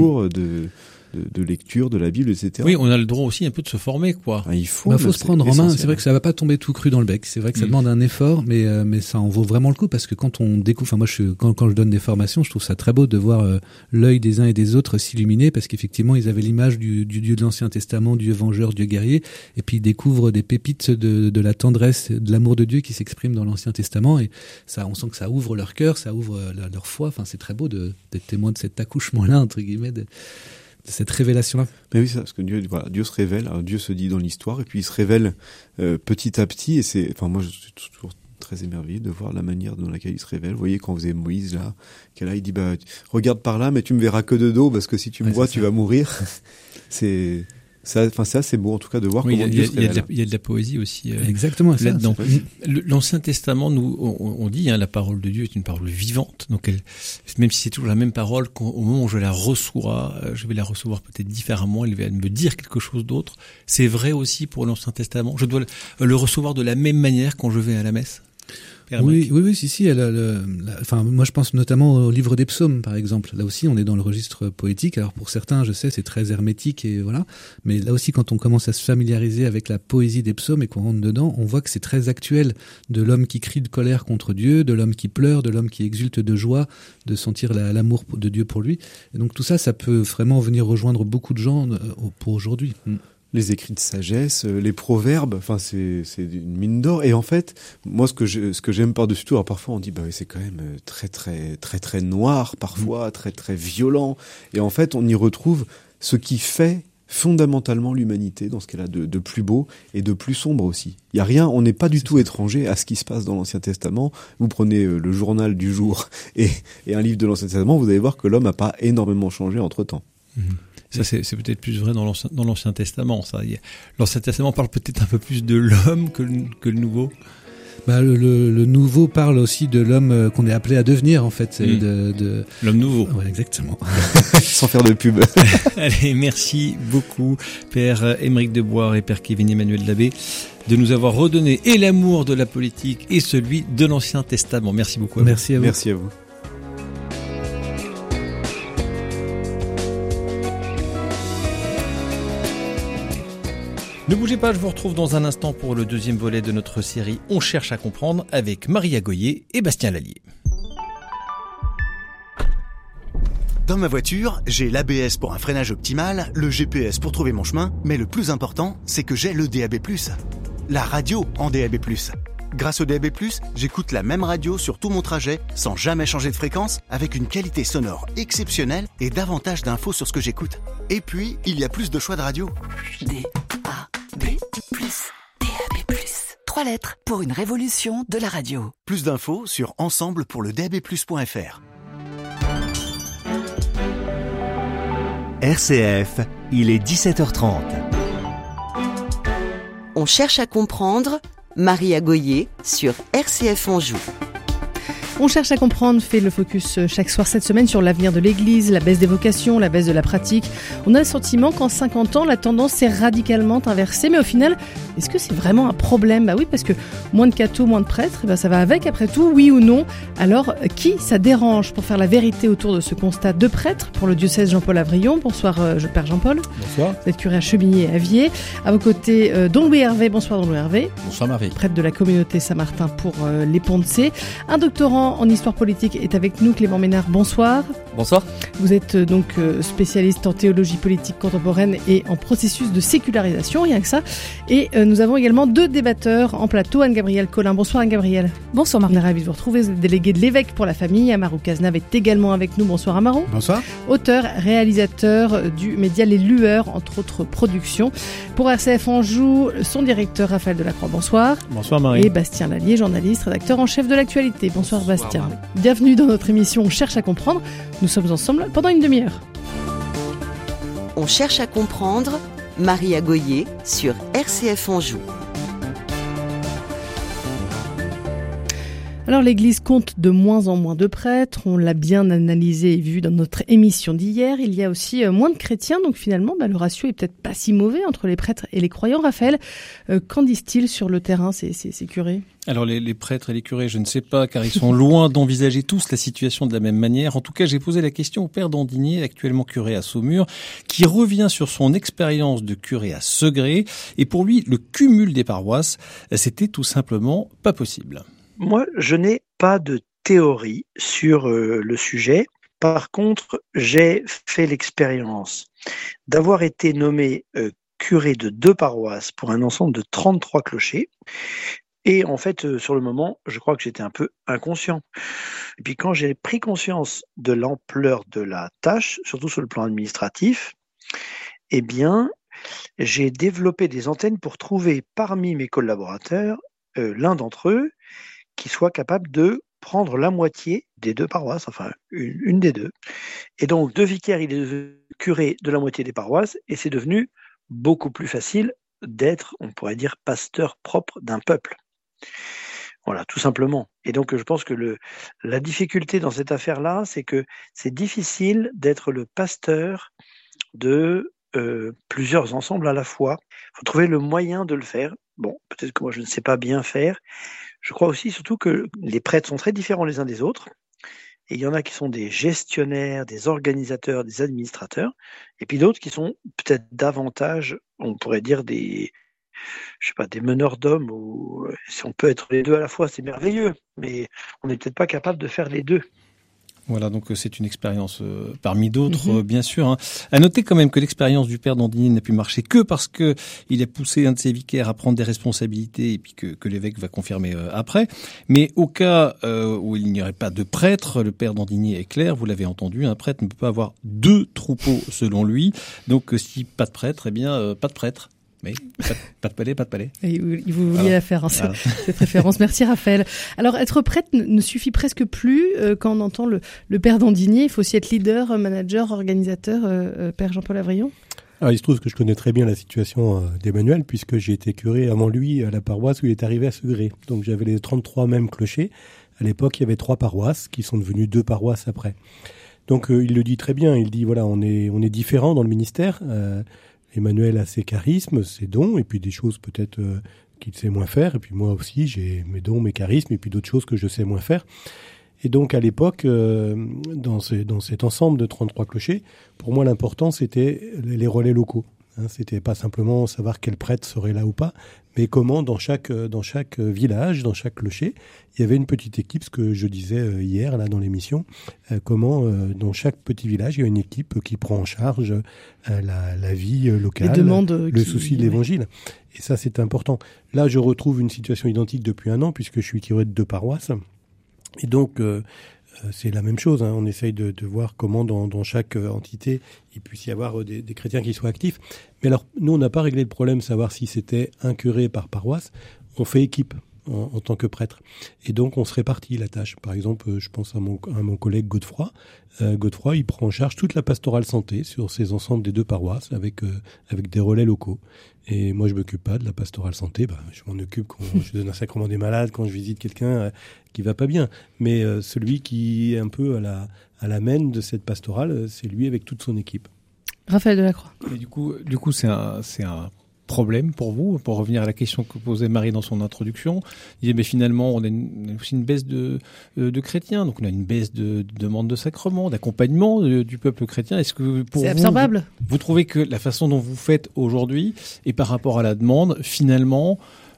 de lecture de la Bible, etc. Oui, on a le droit aussi un peu de se former, quoi. Il faut se prendre en main. C'est vrai que ça va pas tomber tout cru dans le bec. C'est vrai que ça demande un effort, mais ça en vaut vraiment le coup, parce que quand on découvre, moi quand je donne des formations, je trouve ça très beau de voir l'œil des uns et des autres s'illuminer, parce qu'effectivement ils avaient l'image du Dieu de l'Ancien Testament, Dieu vengeur, Dieu guerrier, et puis ils découvrent des pépites de la tendresse, de l'amour de Dieu qui s'exprime dans l'Ancien Testament, et ça, on sent que ça ouvre leur cœur, ça ouvre leur foi. Enfin, c'est très beau d'être témoin de cet accouchement-là, entre guillemets, de cette révélation-là. Mais oui, parce que Dieu se révèle, Dieu se dit dans l'histoire, et puis il se révèle petit à petit, et moi je suis toujours très émerveillé de voir la manière dans laquelle il se révèle. Vous voyez, quand vous avez Moïse là, il dit regarde par là, mais tu me verras que de dos, parce que si tu me vois, tu vas mourir. C'est c'est assez beau en tout cas de voir Oui, comment Dieu se révèle. il y a de la poésie aussi Exactement, ça, là-dedans. c'est L'Ancien Testament, nous, on dit, la parole de Dieu est une parole vivante. Donc, même si c'est toujours la même parole, au moment où je la reçois, je vais la recevoir peut-être différemment. Elle va me dire quelque chose d'autre. C'est vrai aussi pour l'Ancien Testament. Je dois le recevoir de la même manière quand je vais à la messe. Oui, si. Enfin, moi, je pense notamment au livre des psaumes, par exemple. Là aussi, on est dans le registre poétique. Alors, pour certains, je sais, c'est très hermétique et voilà. Mais là aussi, quand on commence à se familiariser avec la poésie des psaumes et qu'on rentre dedans, on voit que c'est très actuel. De l'homme qui crie de colère contre Dieu, de l'homme qui pleure, de l'homme qui exulte de joie, de sentir l'amour de Dieu pour lui. Et donc, tout ça, ça peut vraiment venir rejoindre beaucoup de gens pour aujourd'hui. Les écrits de sagesse, les proverbes, enfin c'est une mine d'or. Et en fait, moi ce que j'aime par-dessus tout, alors parfois on dit bah oui, c'est quand même très noir, parfois très violent. Et en fait, on y retrouve ce qui fait fondamentalement l'humanité dans ce qu'elle a de plus beau et de plus sombre aussi. Il y a rien, on n'est pas du tout étranger à ce qui se passe dans l'Ancien Testament. Vous prenez le journal du jour et un livre de l'Ancien Testament, vous allez voir que l'homme n'a pas énormément changé entre-temps. Ça, c'est peut-être plus vrai dans l'Ancien Testament. L'Ancien Testament parle peut-être un peu plus de l'homme que le Nouveau. Le Nouveau parle aussi de l'homme qu'on est appelé à devenir, en fait. L'homme nouveau. Ouais, exactement. Sans faire de pub. Allez, merci beaucoup, Père Aymeric Deboire et Père Kevin Emmanuel Labbé, de nous avoir redonné et l'amour de la politique et celui de l'Ancien Testament. Merci beaucoup à vous. Merci à vous. Merci à vous. Ne bougez pas, je vous retrouve dans un instant pour le deuxième volet de notre série On cherche à comprendre avec Maria Goyer et Bastien Lallier. Dans ma voiture, j'ai l'ABS pour un freinage optimal, le GPS pour trouver mon chemin, mais le plus important, c'est que j'ai le DAB+, la radio en DAB+. Grâce au DAB+, j'écoute la même radio sur tout mon trajet, sans jamais changer de fréquence, avec une qualité sonore exceptionnelle et davantage d'infos sur ce que j'écoute. Et puis, il y a plus de choix de radio. DAB+, DAB+. 3 lettres pour une révolution de la radio. Plus d'infos sur ensemblepourledabplus.fr. RCF, il est 17h30. On cherche à comprendre. Maria Goyer sur RCF Anjou. On cherche à comprendre fait le focus chaque soir cette semaine sur l'avenir de l'Église, la baisse des vocations, la baisse de la pratique. On a le sentiment qu'en 50 ans, la tendance s'est radicalement inversée. Mais au final, est-ce que c'est vraiment un problème ? Bah oui, parce que moins de cathos, moins de prêtres, ça va avec après tout, oui ou non. Alors, qui ça dérange pour faire la vérité autour de ce constat de prêtres pour le diocèse Jean-Paul Avrillon ? Bonsoir, Père Jean-Paul. Bonsoir. Vous êtes curé à Chemillé et Avier. À vos côtés, Don Louis Hervé. Bonsoir, Don Louis Hervé. Bonsoir Marie. Prêtre de la communauté Saint-Martin pour les Ponts-de-Cé. Un doctorant en histoire politique est avec nous, Clément Ménard. Bonsoir. Bonsoir. Vous êtes donc spécialiste en théologie politique contemporaine et en processus de sécularisation, rien que ça. Et nous avons également 2 débatteurs en plateau. Anne-Gabrielle Collin. Bonsoir Anne-Gabrielle. Bonsoir Marie. On est ravis de vous retrouver. Vous êtes déléguée de l'évêque pour la famille. Amaro Cazenave est également avec nous. Bonsoir Amaro. Bonsoir. Auteur, réalisateur du média Les Lueurs, entre autres productions. Pour RCF Anjou, son directeur Raphaël Delacroix. Bonsoir. Bonsoir Marie. Et Bastien Lallier, journaliste, rédacteur en chef de l'actualité. Bonsoir Bastien. Bienvenue dans notre émission On cherche à comprendre. Nous sommes ensemble pendant une demi-heure. On cherche à comprendre. Maria Goyer sur RCF Anjou. Alors l'Église compte de moins en moins de prêtres, on l'a bien analysé et vu dans notre émission d'hier. Il y a aussi moins de chrétiens, donc finalement le ratio est peut-être pas si mauvais entre les prêtres et les croyants. Raphaël, qu'en disent-ils sur le terrain ces curés ? Alors les prêtres et les curés, je ne sais pas, car ils sont loin d'envisager tous la situation de la même manière. En tout cas, j'ai posé la question au père Dandinier, actuellement curé à Saumur, qui revient sur son expérience de curé à Segré. Et pour lui, le cumul des paroisses, c'était tout simplement pas possible. Moi, je n'ai pas de théorie sur le sujet. Par contre, j'ai fait l'expérience d'avoir été nommé curé de 2 paroisses pour un ensemble de 33 clochers. Et en fait, sur le moment, je crois que j'étais un peu inconscient. Et puis quand j'ai pris conscience de l'ampleur de la tâche, surtout sur le plan administratif, eh bien, j'ai développé des antennes pour trouver parmi mes collaborateurs l'un d'entre eux qui soit capable de prendre la moitié des 2 paroisses, enfin une des 2. Et donc, de vicaire, il est devenu curé de la moitié des paroisses, et c'est devenu beaucoup plus facile d'être, on pourrait dire, pasteur propre d'un peuple. Voilà, tout simplement. Et donc, je pense que la difficulté dans cette affaire-là, c'est que c'est difficile d'être le pasteur de plusieurs ensembles à la fois. Il faut trouver le moyen de le faire. Bon, peut-être que moi, je ne sais pas bien faire. Je crois aussi, surtout, que les prêtres sont très différents les uns des autres. Et il y en a qui sont des gestionnaires, des organisateurs, des administrateurs. Et puis d'autres qui sont peut-être davantage, on pourrait dire, des meneurs d'hommes, ou si on peut être les deux à la fois, c'est merveilleux, mais on n'est peut-être pas capable de faire les deux. Voilà, donc c'est une expérience parmi d'autres, bien sûr. Hein. À noter quand même que l'expérience du père Dandini n'a pu marcher que parce que il a poussé un de ses vicaires à prendre des responsabilités et puis que l'évêque va confirmer après. Mais au cas où il n'y aurait pas de prêtre, le père Dandini est clair, vous l'avez entendu, un prêtre ne peut pas avoir 2 troupeaux selon lui. Donc si pas de prêtre, eh bien pas de prêtre. Mais pas de palais, pas de palais. Et vous vouliez la faire, cette référence. Merci Raphaël. Alors être prêtre ne suffit presque plus quand on entend le père Dandini. Il faut aussi être leader, manager, organisateur. Père Jean-Paul Avrillon. Alors il se trouve que je connais très bien la situation d'Emmanuel puisque j'ai été curé avant lui à la paroisse où il est arrivé à Segré. Donc j'avais les 33 mêmes clochers. À l'époque, il y avait 3 paroisses qui sont devenues 2 paroisses après. Donc il le dit très bien. Il dit voilà, on est différents dans le ministère. Emmanuel a ses charismes, ses dons, et puis des choses peut-être qu'il sait moins faire. Et puis moi aussi, j'ai mes dons, mes charismes, et puis d'autres choses que je sais moins faire. Et donc à l'époque, dans cet ensemble de 33 clochers, pour moi l'important c'était les relais locaux. C'était pas simplement savoir quel prêtre serait là ou pas, mais comment dans chaque village, dans chaque clocher, il y avait une petite équipe, ce que je disais hier là dans l'émission, comment dans chaque petit village il y a une équipe qui prend en charge la vie locale, le souci de l'évangile. Et ça c'est important. Là je retrouve une situation identique depuis 1 an puisque je suis curé de 2 paroisses. Et donc c'est la même chose, hein. On essaye de voir comment dans chaque entité il puisse y avoir des chrétiens qui soient actifs. Mais alors, nous, on n'a pas réglé le problème de savoir si c'était un curé par paroisse. On fait équipe en tant que prêtre. Et donc, on se répartit la tâche. Par exemple, je pense à mon collègue Godefroy. Godefroy, il prend en charge toute la pastorale santé sur ces ensembles des 2 paroisses avec des relais locaux. Et moi, je m'occupe pas de la pastorale santé. Je m'en occupe quand je donne un sacrement des malades, quand je visite quelqu'un qui va pas bien. Mais celui qui est un peu à la main de cette pastorale, c'est lui avec toute son équipe. Raphaël Delacroix. Et du coup, c'est un problème pour vous, pour revenir à la question que posait Marie dans son introduction. Il disait, mais finalement, on a aussi une baisse de chrétiens, donc on a une baisse de demande de sacrement, d'accompagnement du peuple chrétien. Est-ce que pour c'est absorbable. Vous trouvez que la façon dont vous faites aujourd'hui et par rapport à la demande, finalement,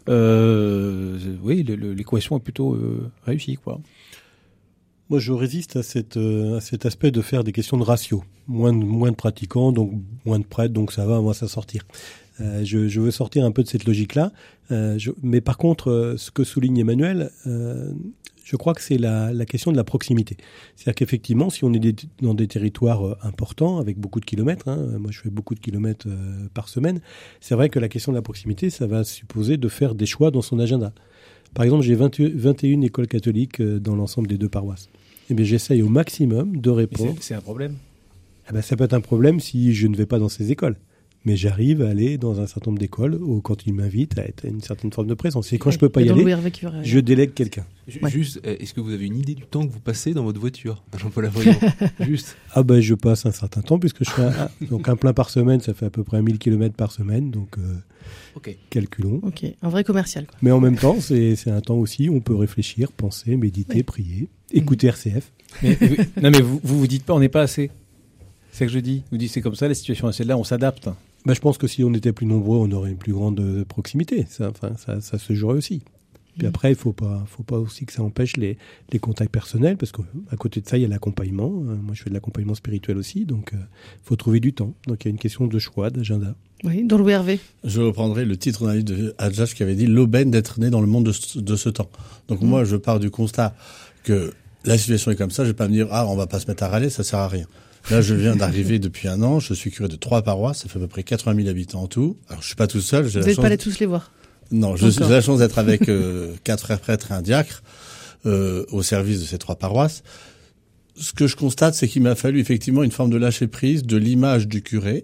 oui, l'équation est plutôt réussie, quoi. Moi, je résiste à cet aspect de faire des questions de ratio. Moins de pratiquants, donc moins de prêtres, donc ça va, on va s'en sortir. Je veux sortir un peu de cette logique-là. Mais par contre, ce que souligne Emmanuel, je crois que c'est la question de la proximité. C'est-à-dire qu'effectivement, si on est dans des territoires importants, avec beaucoup de kilomètres, moi je fais beaucoup de kilomètres par semaine, c'est vrai que la question de la proximité, ça va supposer de faire des choix dans son agenda. Par exemple, j'ai 21 écoles catholiques dans l'ensemble des 2 paroisses. Eh bien, j'essaye au maximum de répondre. C'est un problème. Ça peut être un problème si je ne vais pas dans ces écoles. Mais j'arrive à aller dans un certain nombre d'écoles où, quand ils m'invitent, à être une certaine forme de présence. Et quand je peux pas y aller, je délègue quelqu'un. Juste, est-ce que vous avez une idée du temps que vous passez dans votre voiture, Jean-Paul Avrillon? Juste. Je passe un certain temps, puisque je fais donc un plein par semaine, ça fait à peu près 1000 km par semaine, donc calculons. Ok, un vrai commercial, quoi. Mais en même temps, c'est un temps aussi où on peut réfléchir, penser, méditer, prier, écouter RCF. Mais vous dites pas, on n'est pas assez. C'est ce que je dis. Vous dites, c'est comme ça, la situation est celle-là, on s'adapte. Je pense que si on était plus nombreux, on aurait une plus grande proximité. Ça se jouerait aussi. Puis après, il faut pas aussi que ça empêche les contacts personnels, parce qu'à côté de ça, il y a l'accompagnement. Moi, je fais de l'accompagnement spirituel aussi, donc il faut trouver du temps. Donc il y a une question de choix, d'agenda. Oui, dans Louis Hervé. Je reprendrai le titre d'un livre de Hadjadj qui avait dit « L'aubaine d'être né dans le monde de ce temps ». Donc moi, je pars du constat que la situation est comme ça. Je vais pas me dire « Ah, on va pas se mettre à râler, ça sert à rien ». Là, je viens d'arriver depuis 1 an. Je suis curé de 3 paroisses. Ça fait à peu près 80 000 habitants en tout. Alors, je suis pas tout seul. Vous n'êtes pas allés tous les voir? Non, j'ai la chance d'être avec 4 frères prêtres et un diacre au service de ces 3 paroisses. Ce que je constate, c'est qu'il m'a fallu effectivement une forme de lâcher prise de l'image du curé,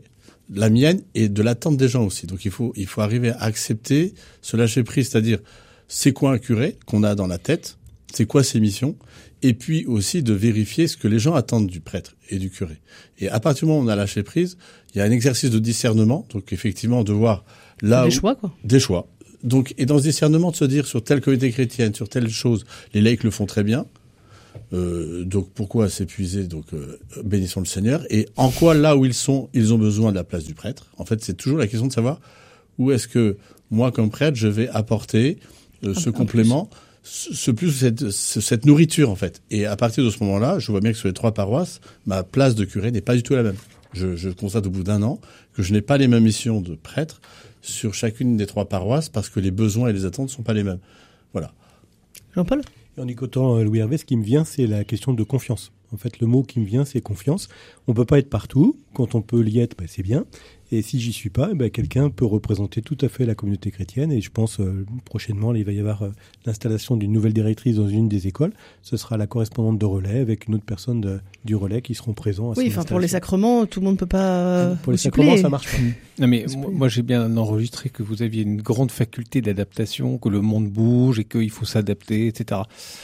la mienne et de l'attente des gens aussi. Donc il faut arriver à accepter ce lâcher prise, c'est-à-dire c'est quoi un curé qu'on a dans la tête, c'est quoi ses missions, et puis aussi de vérifier ce que les gens attendent du prêtre et du curé. Et à partir du moment où on a lâché prise, il y a un exercice de discernement, donc effectivement de voir là choix, quoi. Des choix. Donc, et dans ce discernement de se dire sur telle communauté chrétienne, sur telle chose, les laïcs le font très bien. Donc pourquoi s'épuiser? Donc bénissons le Seigneur. Et en quoi là où ils sont, ils ont besoin de la place du prêtre? En fait, c'est toujours la question de savoir où est-ce que moi comme prêtre je vais apporter ce complément, ce plus cette nourriture en fait. Et à partir de ce moment-là, je vois bien que sur les 3 paroisses, ma place de curé n'est pas du tout la même. Je constate au bout d'1 an que je n'ai pas les mêmes missions de prêtre sur chacune des 3 paroisses parce que les besoins et les attentes ne sont pas les mêmes. Voilà. Jean-Paul? En écoutant Louis Hervé, ce qui me vient, c'est la question de confiance. En fait, le mot qui me vient, c'est confiance. On peut pas être partout. Quand on peut l'y être, c'est bien. Et si j'y suis pas, quelqu'un peut représenter tout à fait la communauté chrétienne. Et je pense prochainement, il va y avoir l'installation d'une nouvelle directrice dans une des écoles. Ce sera la correspondante de relais avec une autre personne du relais qui seront présents. Oui, enfin pour les sacrements, tout le monde peut pas. Pour les sacrements, ça marche pas. Non mais moi j'ai bien enregistré que vous aviez une grande faculté d'adaptation, que le monde bouge et qu'il faut s'adapter, etc.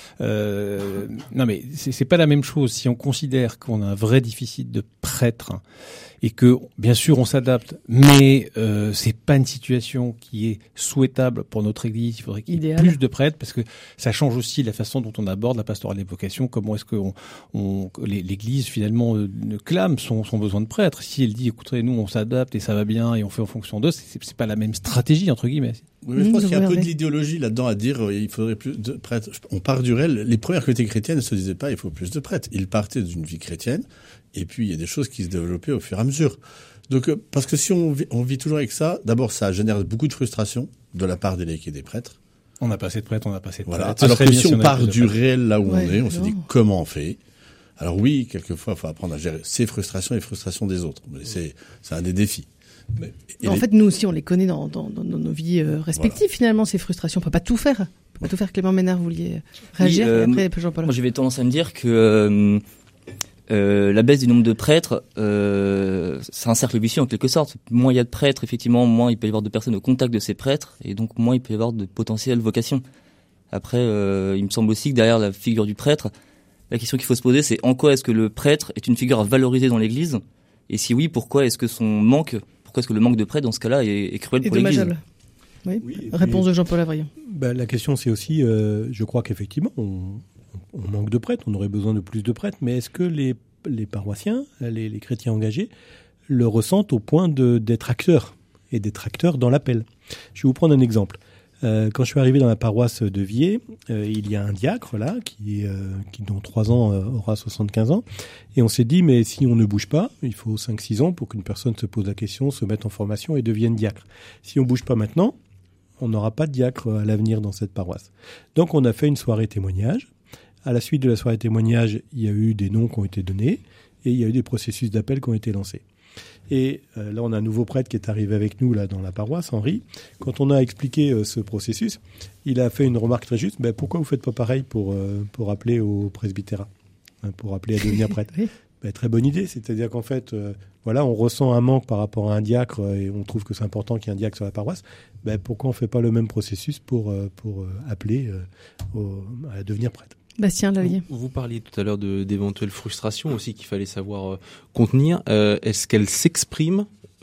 Non mais c'est pas la même chose si on considère qu'on a un vrai déficit de prêtres et que bien sûr on s'adapte, mais c'est pas une situation qui est souhaitable pour notre Église. Il faudrait qu'il y ait plus de prêtres parce que ça change aussi la façon dont on aborde la pastorale des vocations. Comment est-ce que l'Église finalement clame son besoin de prêtres? Si elle dit écoutez, nous on s'adapte et ça va bien et on fait en fonction d'eux, c'est pas la même stratégie entre guillemets. Oui, mais je pense qu'il y a un peu de l'idéologie là-dedans à dire il faudrait plus de prêtres. On part du réel. Les premières communautés chrétiennes ne se disaient pas il faut plus de prêtres. Ils partaient d'une vie chrétienne et puis il y a des choses qui se développaient au fur et à mesure. Donc parce que si on vit toujours avec ça, d'abord ça génère beaucoup de frustration de la part des laïcs et des prêtres. On n'a pas assez de prêtres, on n'a pas assez de prêtres. Voilà. Alors que si on part du réel là où on est, on se dit comment on fait. Alors oui, quelquefois il faut apprendre à gérer ses frustrations et les frustrations des autres. Mais c'est un des défis. En fait, nous aussi, on les connaît dans nos vies respectives, finalement, ces frustrations. On peut pas tout faire. On peut pas tout faire. Clément Ménard, vous vouliez réagir après Jean-Paul? Moi, j'avais tendance à me dire que la baisse du nombre de prêtres, c'est un cercle vicieux en quelque sorte. Moins il y a de prêtres, effectivement, moins il peut y avoir de personnes au contact de ces prêtres, et donc moins il peut y avoir de potentielles vocations. Après, il me semble aussi que derrière la figure du prêtre, la question qu'il faut se poser, c'est en quoi est-ce que le prêtre est une figure à valoriser dans l'Église? Et si oui, pourquoi est-ce que le manque de prêtres dans ce cas-là est cruel pour l'Église? Oui. Réponse de Jean-Paul Avrion. La question, c'est aussi, je crois qu'effectivement, on manque de prêtres, on aurait besoin de plus de prêtres, mais est-ce que les paroissiens, les chrétiens engagés, le ressentent au point d'être acteurs, et d'être acteurs dans l'appel? Je vais vous prendre un exemple. Quand je suis arrivé dans la paroisse de Vier, il y a un diacre là qui dans 3 ans aura 75 ans, et on s'est dit mais si on ne bouge pas, il faut 5-6 ans pour qu'une personne se pose la question, se mette en formation et devienne diacre. Si on bouge pas maintenant, on n'aura pas de diacre à l'avenir dans cette paroisse. Donc on a fait une soirée témoignage. À la suite de la soirée témoignage, il y a eu des noms qui ont été donnés et il y a eu des processus d'appel qui ont été lancés. Et là, on a un nouveau prêtre qui est arrivé avec nous là dans la paroisse, Henri. Quand on a expliqué ce processus, il a fait une remarque très juste. Pourquoi vous faites pas pareil pour appeler au presbytérat, pour appeler à devenir prêtre? Très bonne idée. C'est-à-dire qu'en fait, on ressent un manque par rapport à un diacre et on trouve que c'est important qu'il y ait un diacre sur la paroisse. Pourquoi on fait pas le même processus pour appeler à devenir prêtre? Bastien Lallier. Vous parliez tout à l'heure d'éventuelles frustrations aussi qu'il fallait savoir contenir. Est-ce qu'elles s'expriment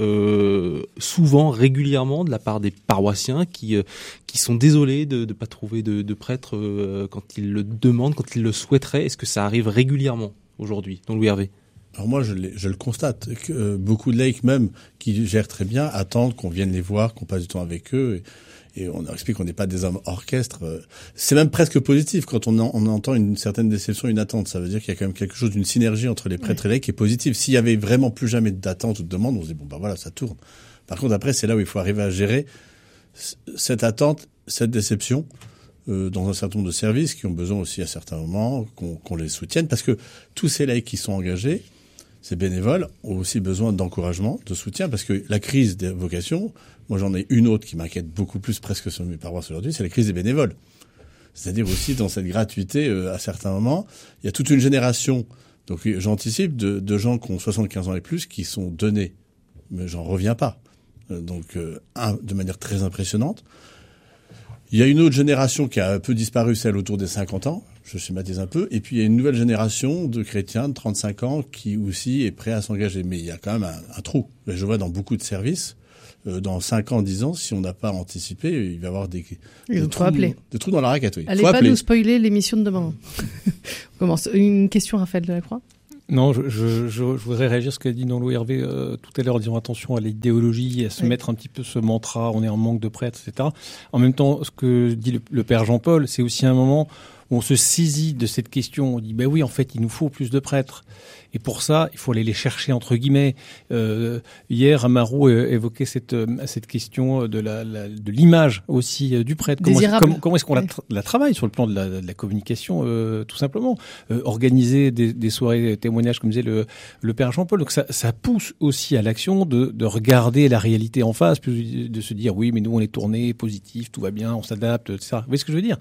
souvent, régulièrement, de la part des paroissiens qui sont désolés de ne pas trouver de prêtre quand ils le demandent, quand ils le souhaiteraient? Est-ce que ça arrive régulièrement aujourd'hui, dans Louis Hervé? Alors moi, je le constate, que beaucoup de laïcs même qui gèrent très bien attendent qu'on vienne les voir, qu'on passe du temps avec eux. Et on leur explique qu'on n'est pas des hommes orchestres. C'est même presque positif quand on entend une certaine déception, une attente. Ça veut dire qu'il y a quand même quelque chose d'une synergie entre les prêtres et les laïcs qui est positive. S'il y avait vraiment plus jamais d'attente ou de demande, on se dit voilà, ça tourne. Par contre, après, c'est là où il faut arriver à gérer cette attente, cette déception dans un certain nombre de services qui ont besoin aussi à certains moments qu'on les soutienne. Parce que tous ces laïcs qui sont engagés, ces bénévoles, ont aussi besoin d'encouragement, de soutien, parce que la crise des vocations, moi j'en ai une autre qui m'inquiète beaucoup plus presque sur mes paroisses aujourd'hui, c'est la crise des bénévoles. C'est-à-dire aussi dans cette gratuité, à certains moments, il y a toute une génération, donc j'anticipe, de gens qui ont 75 ans et plus, qui sont donnés mais j'en reviens pas. De manière très impressionnante. Il y a une autre génération qui a un peu disparu, celle autour des 50 ans. Je schématise un peu. Et puis, il y a une nouvelle génération de chrétiens de 35 ans qui aussi est prêt à s'engager. Mais il y a quand même un trou. Je vois dans beaucoup de services, dans 5 ans, 10 ans, si on n'a pas anticipé, il va y avoir des trous dans la raquette. Oui. Allez pas nous spoiler l'émission de demain. On commence. Une question, Raphaël Delacroix. Non, je voudrais réagir à ce qu'a dit Louis Hervé tout à l'heure, en disant attention à l'idéologie, à se mettre un petit peu ce mantra, on est en manque de prêtres, etc. En même temps, ce que dit le père Jean-Paul, c'est aussi un moment où on se saisit de cette question. On dit, ben oui, en fait, il nous faut plus de prêtres. Et pour ça, il faut aller les chercher, entre guillemets. Hier, Amaru évoquait cette question de l'image aussi du prêtre. Comment est-ce qu'on la travaille sur le plan de la communication, tout simplement. Organiser des soirées témoignages, comme disait le père Jean-Paul. Donc ça pousse aussi à l'action de regarder la réalité en face, de se dire, oui, mais nous, on est tourné, positif, tout va bien, on s'adapte, etc. Vous voyez ce que je veux dire?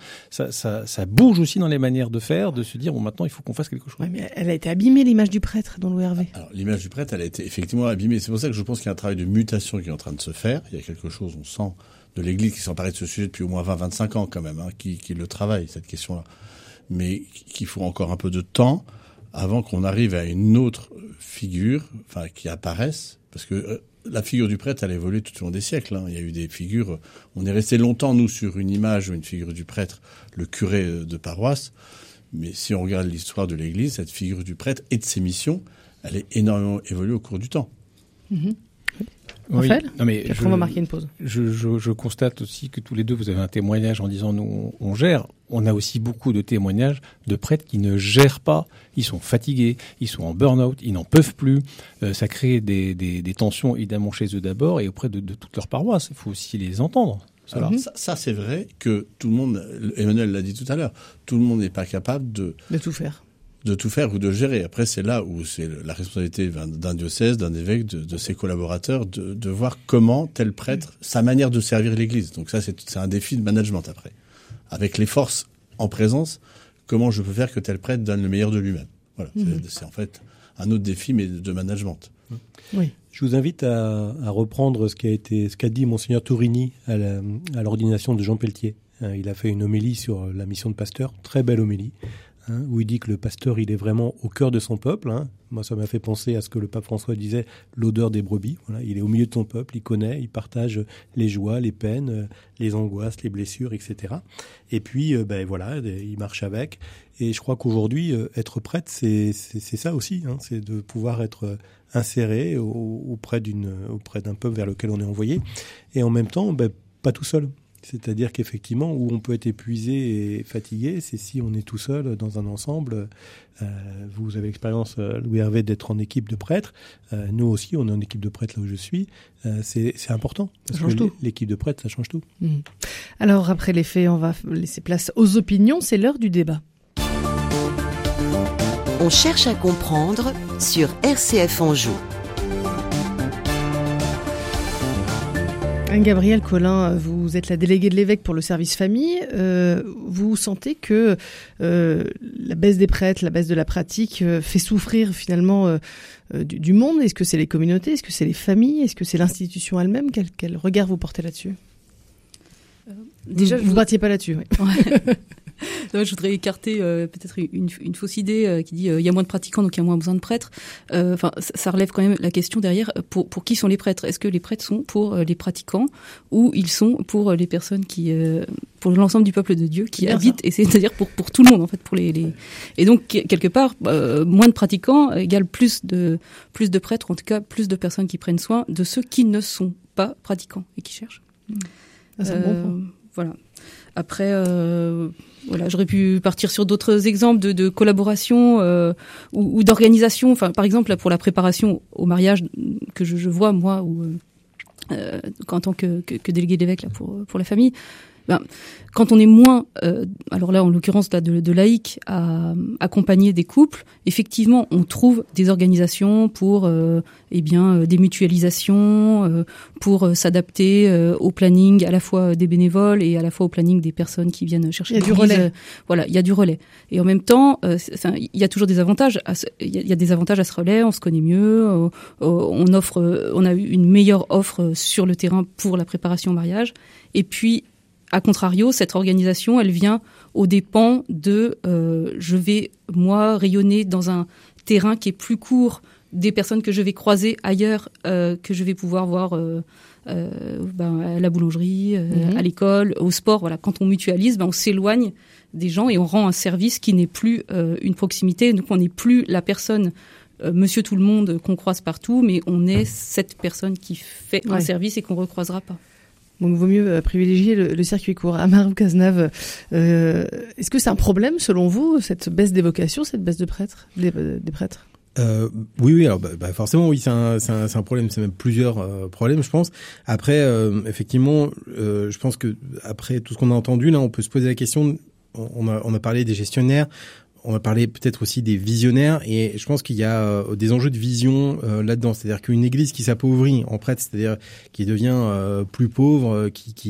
Ça bouge aussi dans les manières de faire, de se dire, bon, maintenant, il faut qu'on fasse quelque chose. Ouais, mais elle a été abîmée, l'image du prêtre, dans Louis Hervé. Alors, l'image du prêtre, elle a été effectivement abîmée. C'est pour ça que je pense qu'il y a un travail de mutation qui est en train de se faire. Il y a quelque chose, on sent, de l'Église qui s'emparait de ce sujet depuis au moins 20-25 ans quand même, qui le travaille, cette question-là. Mais qu'il faut encore un peu de temps avant qu'on arrive à une autre figure, qui apparaisse, parce que la figure du prêtre, elle a évolué tout au long des siècles. Il y a eu des figures. On est resté longtemps, nous, sur une image ou une figure du prêtre, le curé de paroisse. Mais si on regarde l'histoire de l'Église, cette figure du prêtre et de ses missions, elle est énormément évoluée au cours du temps. Mm-hmm. Raphaël, on va marquer une pause. Je constate aussi que tous les deux, vous avez un témoignage en disant nous, on gère. On a aussi beaucoup de témoignages de prêtres qui ne gèrent pas. Ils sont fatigués, ils sont en burn-out, ils n'en peuvent plus. Ça crée des tensions, évidemment, chez eux d'abord et auprès de toute leur paroisse. Il faut aussi les entendre. Alors, ça, c'est vrai que tout le monde, Emmanuel l'a dit tout à l'heure, tout le monde n'est pas capable de tout faire. De tout faire ou de gérer. Après, c'est là où c'est la responsabilité d'un diocèse, d'un évêque, de ses collaborateurs, de voir comment tel prêtre, sa manière de servir l'Église. Donc ça, c'est un défi de management après. Avec les forces en présence, comment je peux faire que tel prêtre donne le meilleur de lui-même. Voilà. C'est en fait un autre défi, mais de management. Oui. Je vous invite à reprendre ce qu'a dit Monseigneur Tourini à l'ordination de Jean Pelletier. Il a fait une homélie sur la mission de pasteur, très belle homélie, où il dit que le pasteur, il est vraiment au cœur de son peuple. Moi, ça m'a fait penser à ce que le pape François disait, l'odeur des brebis. Voilà, il est au milieu de son peuple, il connaît, il partage les joies, les peines, les angoisses, les blessures, etc. Et puis, il marche avec. Et je crois qu'aujourd'hui, être prêtre, c'est ça aussi. C'est de pouvoir être inséré auprès d'un peuple vers lequel on est envoyé. Et en même temps, pas tout seul. C'est-à-dire qu'effectivement, où on peut être épuisé et fatigué, c'est si on est tout seul dans un ensemble. Vous avez l'expérience, Louis Hervé, d'être en équipe de prêtres. Nous aussi, on est en équipe de prêtres là où je suis. C'est important. Parce que l'équipe de prêtres, ça change tout. Alors, après les faits, on va laisser place aux opinions. C'est l'heure du débat. On cherche à comprendre sur RCF Anjou. Anne-Gabrielle Collin, vous êtes la déléguée de l'évêque pour le service famille. Vous sentez que la baisse des prêtres, la baisse de la pratique fait souffrir finalement du monde? Est-ce que c'est les communautés? Est-ce que c'est les familles? Est-ce que c'est l'institution elle-même? Quel regard vous portez là-dessus? Déjà, vous ne partiez pas là-dessus. Oui. Ouais. Je voudrais écarter peut-être une fausse idée qui dit il y a moins de pratiquants donc il y a moins besoin de prêtres. Ça relève quand même la question derrière pour qui sont les prêtres? Est-ce que les prêtres sont pour les pratiquants ou ils sont pour les personnes qui pour l'ensemble du peuple de Dieu qui habite, et c'est-à-dire pour tout le monde en fait, pour les et donc quelque part moins de pratiquants égale plus de prêtres, ou en tout cas plus de personnes qui prennent soin de ceux qui ne sont pas pratiquants et qui cherchent. C'est bon point. Voilà. Après, j'aurais pu partir sur d'autres exemples de collaboration ou d'organisation. Enfin, par exemple, pour la préparation au mariage que je vois moi, ou en tant que délégué d'évêque là pour la famille, quand on est moins, alors là en l'occurrence là de laïcs à accompagner des couples, effectivement on trouve des organisations pour des mutualisations, pour s'adapter au planning à la fois des bénévoles et à la fois au planning des personnes qui viennent chercher. Il y a du relais. Voilà, il y a du relais. Et en même temps, il y a toujours des avantages. Il y a des avantages à ce relais. On se connaît mieux. On a eu une meilleure offre sur le terrain pour la préparation au mariage. Et puis à contrario, cette organisation, elle vient aux dépens de je vais, moi, rayonner dans un terrain qui est plus court des personnes que je vais croiser ailleurs, que je vais pouvoir voir à la boulangerie, à l'école, au sport. Voilà. Quand on mutualise, on s'éloigne des gens et on rend un service qui n'est plus une proximité. Donc on n'est plus la personne monsieur tout le monde qu'on croise partout, mais on est cette personne qui fait un service et qu'on recroisera pas. Donc, il vaut mieux privilégier le circuit court. Amarou Cazenave, est-ce que c'est un problème, selon vous, cette baisse des vocations, cette baisse de prêtres, des prêtres? Oui, alors forcément, oui, c'est un problème, c'est même plusieurs problèmes, je pense. Après, effectivement, je pense que après tout ce qu'on a entendu, là, on peut se poser la question. On a parlé des gestionnaires. On va parler peut-être aussi des visionnaires, et je pense qu'il y a des enjeux de vision là-dedans. C'est-à-dire qu'une église qui s'appauvrit en prêtre, c'est-à-dire qui devient plus pauvre,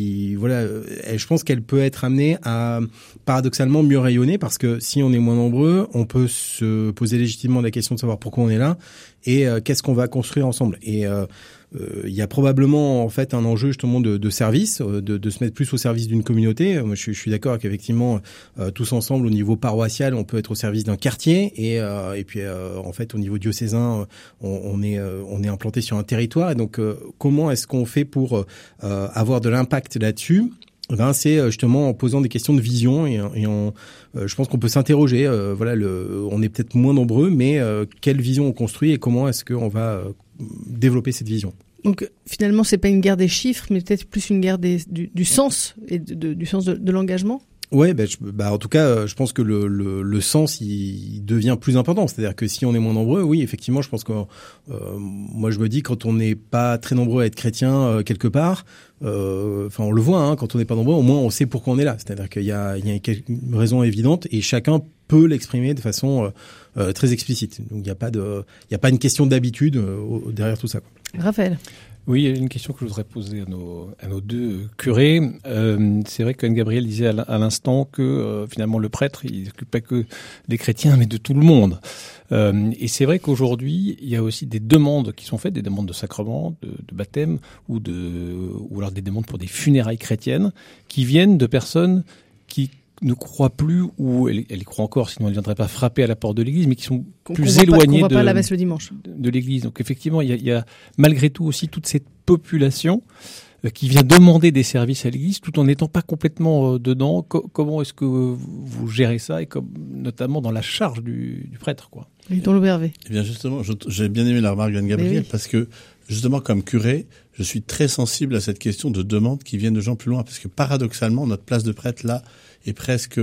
je pense qu'elle peut être amenée à paradoxalement mieux rayonner, parce que si on est moins nombreux, on peut se poser légitimement la question de savoir pourquoi on est là et qu'est-ce qu'on va construire ensemble. Et il y a probablement en fait un enjeu justement de service, de se mettre plus au service d'une communauté. Moi, je suis d'accord qu'effectivement, tous ensemble au niveau paroissial, on peut être au service d'un quartier, et puis en fait au niveau diocésain, on est implanté sur un territoire. Et donc, comment est-ce qu'on fait pour avoir de l'impact là-dessus? C'est justement en posant des questions de vision et je pense qu'on peut s'interroger. On est peut-être moins nombreux, mais quelle vision on construit et comment est-ce qu'on va développer cette vision? Donc finalement, c'est pas une guerre des chiffres, mais peut-être plus une guerre du sens et du sens de l'engagement. Ouais, en tout cas, je pense que le sens il devient plus important. C'est-à-dire que si on est moins nombreux, oui, effectivement, je pense que moi je me dis, quand on n'est pas très nombreux à être chrétien quelque part, on le voit, quand on n'est pas nombreux, au moins on sait pourquoi on est là. C'est-à-dire qu'il y a une raison évidente et chacun peut l'exprimer de façon très explicite. Donc il y a pas une question d'habitude derrière tout ça, quoi. Raphaël. Oui, il y a une question que je voudrais poser à nos deux curés. C'est vrai qu'Anne Gabriel disait à l'instant que finalement le prêtre, il s'occupe pas que des chrétiens, mais de tout le monde. Et c'est vrai qu'aujourd'hui, il y a aussi des demandes qui sont faites, des demandes de sacrement, de baptême, ou alors des demandes pour des funérailles chrétiennes, qui viennent de personnes qui ne croient plus, ou elle y croit encore, sinon elle ne viendrait pas frapper à la porte de l'église, mais qui sont plus éloignées qu'on voit pas la messe le dimanche. De l'église. Donc effectivement, il y a malgré tout aussi toute cette population qui vient demander des services à l'église tout en n'étant pas complètement dedans. Comment est-ce que vous gérez ça, et notamment dans la charge du prêtre, quoi? Dans l'Aubervé. Eh bien justement, j'ai bien aimé la remarque d'Anne Gabriel, parce que justement comme curé, je suis très sensible à cette question de demandes qui viennent de gens plus loin, parce que paradoxalement, notre place de prêtre là est presque,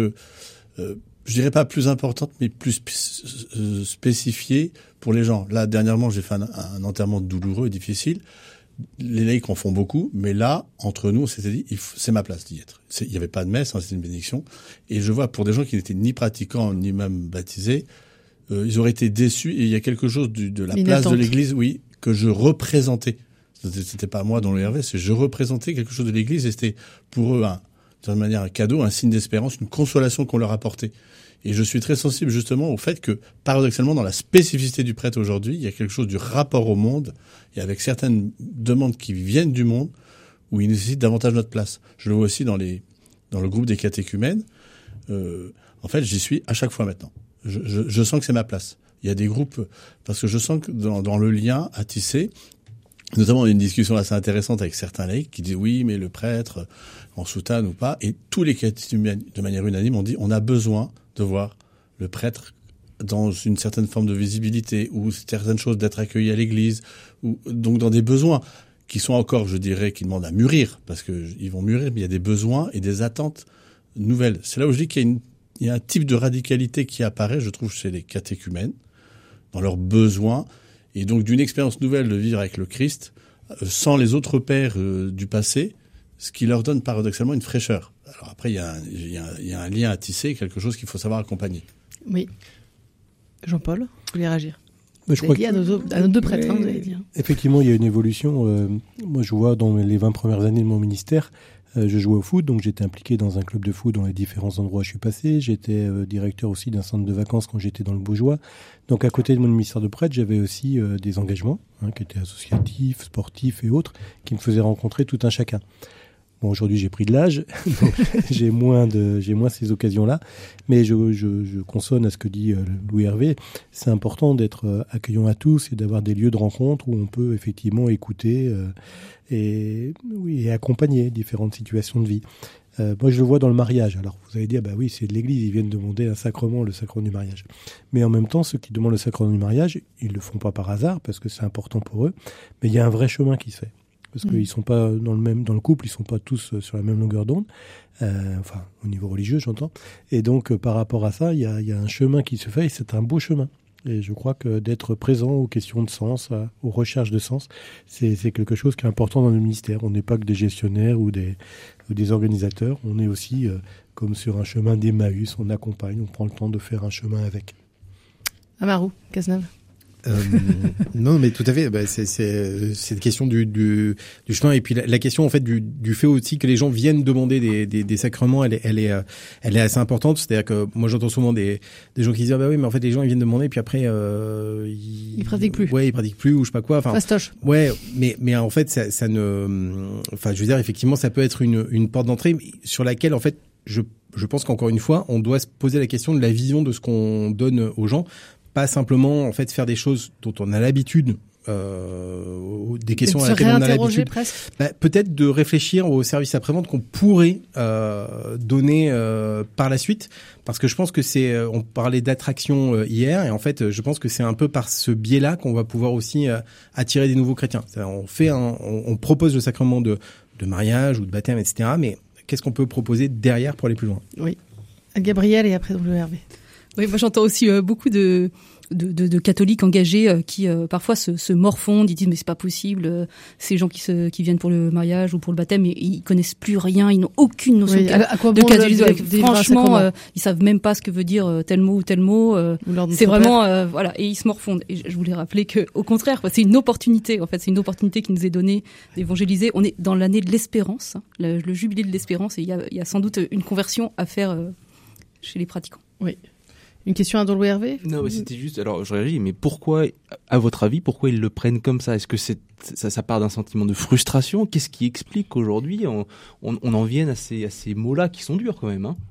je dirais pas plus importante, mais plus spécifiée pour les gens. Là, dernièrement, j'ai fait un enterrement douloureux et difficile. Les laïcs en font beaucoup, mais là, entre nous, on s'était dit, c'est ma place d'y être. Il n'y avait pas de messe, c'était une bénédiction. Et je vois, pour des gens qui n'étaient ni pratiquants, ni même baptisés, ils auraient été déçus. Et il y a quelque chose de la place de l'église, oui, que je représentais. C'était pas moi dans le RV, c'est je représentais quelque chose de l'église, et c'était pour eux d'une manière un cadeau, un signe d'espérance, une consolation qu'on leur apportait. Et je suis très sensible justement au fait que, paradoxalement, dans la spécificité du prêtre aujourd'hui, il y a quelque chose du rapport au monde, et avec certaines demandes qui viennent du monde, où il nécessite davantage notre place. Je le vois aussi dans le groupe des catéchumènes. En fait, j'y suis à chaque fois maintenant. Je sens que c'est ma place. Il y a des groupes, parce que je sens que dans le lien à tisser, notamment, il y a une discussion assez intéressante avec certains laïcs qui disent oui, mais le prêtre, en soutane ou pas, et tous les catéchumènes, de manière unanime, ont dit on a besoin de voir le prêtre dans une certaine forme de visibilité, ou certaines choses d'être accueilli à l'église, ou donc dans des besoins qui sont encore, je dirais, qui demandent à mûrir, parce que ils vont mûrir, mais il y a des besoins et des attentes nouvelles. C'est là où je dis qu'il y a un type de radicalité qui apparaît, je trouve, chez les catéchumènes, dans leurs besoins, et donc d'une expérience nouvelle de vivre avec le Christ, sans les autres pères du passé, ce qui leur donne paradoxalement une fraîcheur. Alors après, il y a un lien à tisser, quelque chose qu'il faut savoir accompagner. Oui. Jean-Paul, vous voulez réagir? Je crois à nos deux prêtres, vous allez dire. Effectivement, il y a une évolution. Moi, je vois dans les 20 premières années de mon ministère, je jouais au foot, donc j'étais impliqué dans un club de foot dans les différents endroits où je suis passé. J'étais directeur aussi d'un centre de vacances quand j'étais dans le Baugeois. Donc à côté de mon ministère de prêtre, j'avais aussi des engagements qui étaient associatifs, sportifs et autres, qui me faisaient rencontrer tout un chacun. Bon, aujourd'hui, j'ai pris de l'âge, donc j'ai moins ces occasions-là. Mais je consonne à ce que dit Louis Hervé. C'est important d'être accueillant à tous et d'avoir des lieux de rencontre où on peut effectivement écouter et accompagner différentes situations de vie. Moi, je le vois dans le mariage. Alors, vous allez dire, bah oui, c'est de l'Église, ils viennent demander un sacrement, le sacrement du mariage. Mais en même temps, ceux qui demandent le sacrement du mariage, ils le font pas par hasard, parce que c'est important pour eux. Mais il y a un vrai chemin qui se fait. Parce qu'ils sont pas dans le couple, ils sont pas tous sur la même longueur d'onde, enfin au niveau religieux j'entends. Et donc par rapport à ça, il y a un chemin qui se fait et c'est un beau chemin. Et je crois que d'être présent aux questions de sens, aux recherches de sens, c'est quelque chose qui est important dans le ministère. On n'est pas que des gestionnaires ou des organisateurs, on est aussi comme sur un chemin d'Emmaüs, on accompagne, on prend le temps de faire un chemin avec. Amarou, Cazeneuve. Non, mais tout à fait. Bah, c'est une question du chemin et puis la question en fait du fait aussi que les gens viennent demander des sacrements. Elle est assez importante. C'est-à-dire que moi j'entends souvent des gens qui disent bah oui, mais en fait les gens ils viennent demander puis après ils pratiquent plus. Ouais, ils pratiquent plus ou je sais pas quoi. Enfin, fastoche. Ouais, mais en fait ça ne. Enfin, je veux dire effectivement ça peut être une porte d'entrée sur laquelle en fait je pense qu'encore une fois on doit se poser la question de la vision de ce qu'on donne aux gens. Pas simplement en fait faire des choses dont on a l'habitude, des questions à laquelle on a l'habitude. Bah, peut-être de réfléchir aux services après-vente qu'on pourrait donner par la suite, parce que je pense que on parlait d'attraction hier, et en fait je pense que c'est un peu par ce biais-là qu'on va pouvoir aussi attirer des nouveaux chrétiens. On propose le sacrement de mariage ou de baptême, etc. Mais qu'est-ce qu'on peut proposer derrière pour aller plus loin? Oui. Gabriel et après WRV. Oui, moi j'entends aussi beaucoup de catholiques engagés qui parfois se morfondent, ils disent mais c'est pas possible, ces gens qui viennent pour le mariage ou pour le baptême, ils connaissent plus rien, ils n'ont aucune notion de catholicisme. Franchement, ils savent même pas ce que veut dire tel mot ou tel mot. C'est vraiment voilà, et ils se morfondent. Et je voulais rappeler que au contraire, c'est une opportunité. En fait, c'est une opportunité qui nous est donnée d'évangéliser. On est dans l'année de l'espérance, le jubilé de l'espérance, et il y a sans doute une conversion à faire chez les pratiquants. Oui. Une question à Don Louis Hervé? Non, mais c'était juste, alors je réagis, mais pourquoi, à votre avis, pourquoi ils le prennent comme ça? Est-ce que ça part d'un sentiment de frustration? Qu'est-ce qui explique qu'aujourd'hui on en vienne à ces mots-là qui sont durs quand même, hein?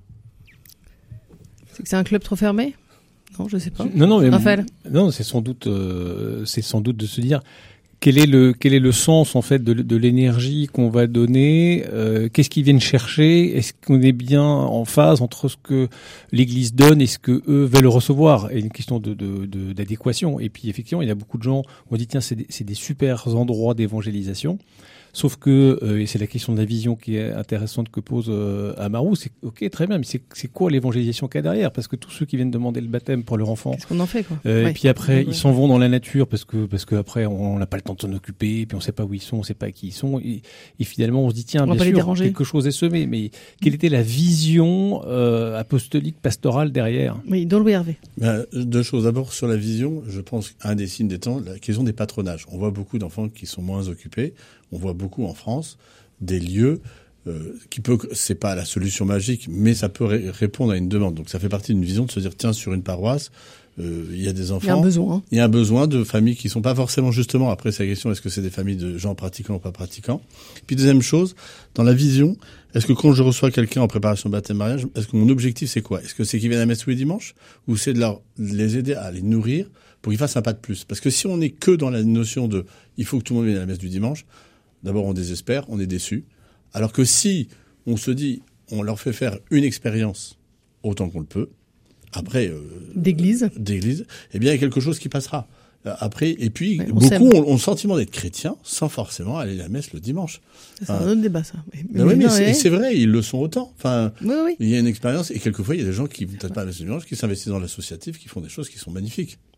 C'est que c'est un club trop fermé? Non, je sais pas. Non, mais Raphaël? Non, c'est sans doute de se dire quel est le sens en fait de l'énergie qu'on va donner, qu'est-ce qu'ils viennent chercher, est-ce qu'on est bien en phase entre ce que l'Église donne et ce que eux veulent recevoir, et une question d'adéquation. Et puis effectivement, il y a beaucoup de gens on dit tiens, c'est des super endroits d'évangélisation. Sauf que, et c'est la question de la vision qui est intéressante que pose Amarou, c'est ok, très bien, mais c'est quoi l'évangélisation qu'il y a derrière? Parce que tous ceux qui viennent demander le baptême pour leur enfant, qu'est-ce qu'on en fait, quoi? Et puis après, ils s'en vont dans la nature parce que après on n'a pas le temps de s'en occuper, puis on sait pas où ils sont, on sait pas qui ils sont, et finalement on se dit tiens, bien sûr, quelque chose est semé, mais quelle était la vision apostolique, pastorale derrière? Oui, Don Louis Hervé. Deux choses. D'abord sur la vision, je pense un des signes des temps, la question des patronages. On voit beaucoup d'enfants qui sont moins occupés. On voit beaucoup en France des lieux c'est pas la solution magique, mais ça peut répondre à une demande. Donc ça fait partie d'une vision de se dire tiens, sur une paroisse, il y a des enfants. Il y a un besoin. Il y a un besoin de familles qui sont pas forcément justement. Après, c'est la question est-ce que c'est des familles de gens pratiquants ou pas pratiquants. Puis deuxième chose, dans la vision, est-ce que quand je reçois quelqu'un en préparation baptême mariage, est-ce que mon objectif c'est quoi? Est-ce que c'est qu'ils viennent à la messe tous les dimanches, ou c'est de les aider à les nourrir pour qu'ils fassent un pas de plus? Parce que si on est que dans la notion de il faut que tout le monde vienne à la messe du dimanche, d'abord, on désespère, on est déçu. Alors que si on se dit, on leur fait faire une expérience autant qu'on le peut, après d'église, eh bien il y a quelque chose qui passera. Après, et puis beaucoup ont le sentiment d'être chrétiens sans forcément aller à la messe le dimanche. C'est un autre débat, ça. Mais c'est vrai, ils le sont autant. Enfin, oui. Il y a une expérience, et quelquefois il y a des gens qui peut-être pas à la messe le dimanche, qui s'investissent dans l'associatif, qui font des choses qui sont magnifiques.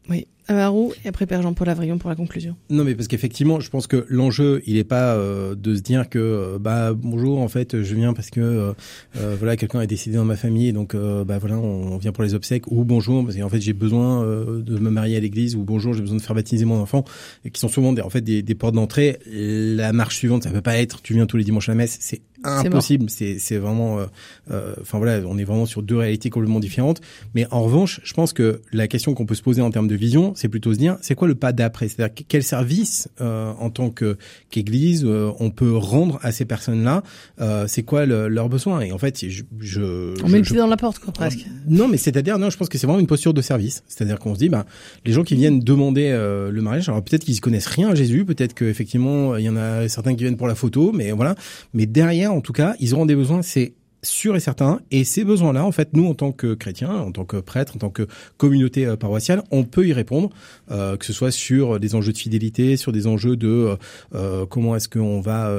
Oui. Amarou et après Père Jean-Paul Avrion pour la conclusion. Non, mais parce qu'effectivement, je pense que l'enjeu, il est pas de se dire que bonjour, en fait, je viens parce que voilà, quelqu'un est décédé dans ma famille, donc voilà, on vient pour les obsèques, ou bonjour parce qu'en fait j'ai besoin de me marier à l'église, ou bonjour, j'ai besoin de faire baptiser mon enfant, et qui sont souvent des portes d'entrée. La marche suivante, ça peut pas être tu viens tous les dimanches à la messe, c'est impossible, c'est vraiment voilà, on est vraiment sur deux réalités complètement différentes. Mais en revanche, je pense que la question qu'on peut se poser en termes de vision, c'est plutôt se dire c'est quoi le pas d'après, c'est-à-dire quel service en tant qu'église on peut rendre à ces personnes-là, c'est quoi leurs besoins. Et en fait on met le pied dans la porte quoi, presque. Non, mais c'est-à-dire je pense que c'est vraiment une posture de service, c'est-à-dire qu'on se dit les gens qui viennent demander le mariage, alors peut-être qu'ils connaissent rien à Jésus, peut-être qu'effectivement il y en a certains qui viennent pour la photo, mais voilà, mais derrière en tout cas, ils auront des besoins, c'est sûr et certain. Et ces besoins-là, en fait, nous, en tant que chrétiens, en tant que prêtres, en tant que communauté paroissiale, on peut y répondre, que ce soit sur des enjeux de fidélité, sur des enjeux de comment est-ce qu'on va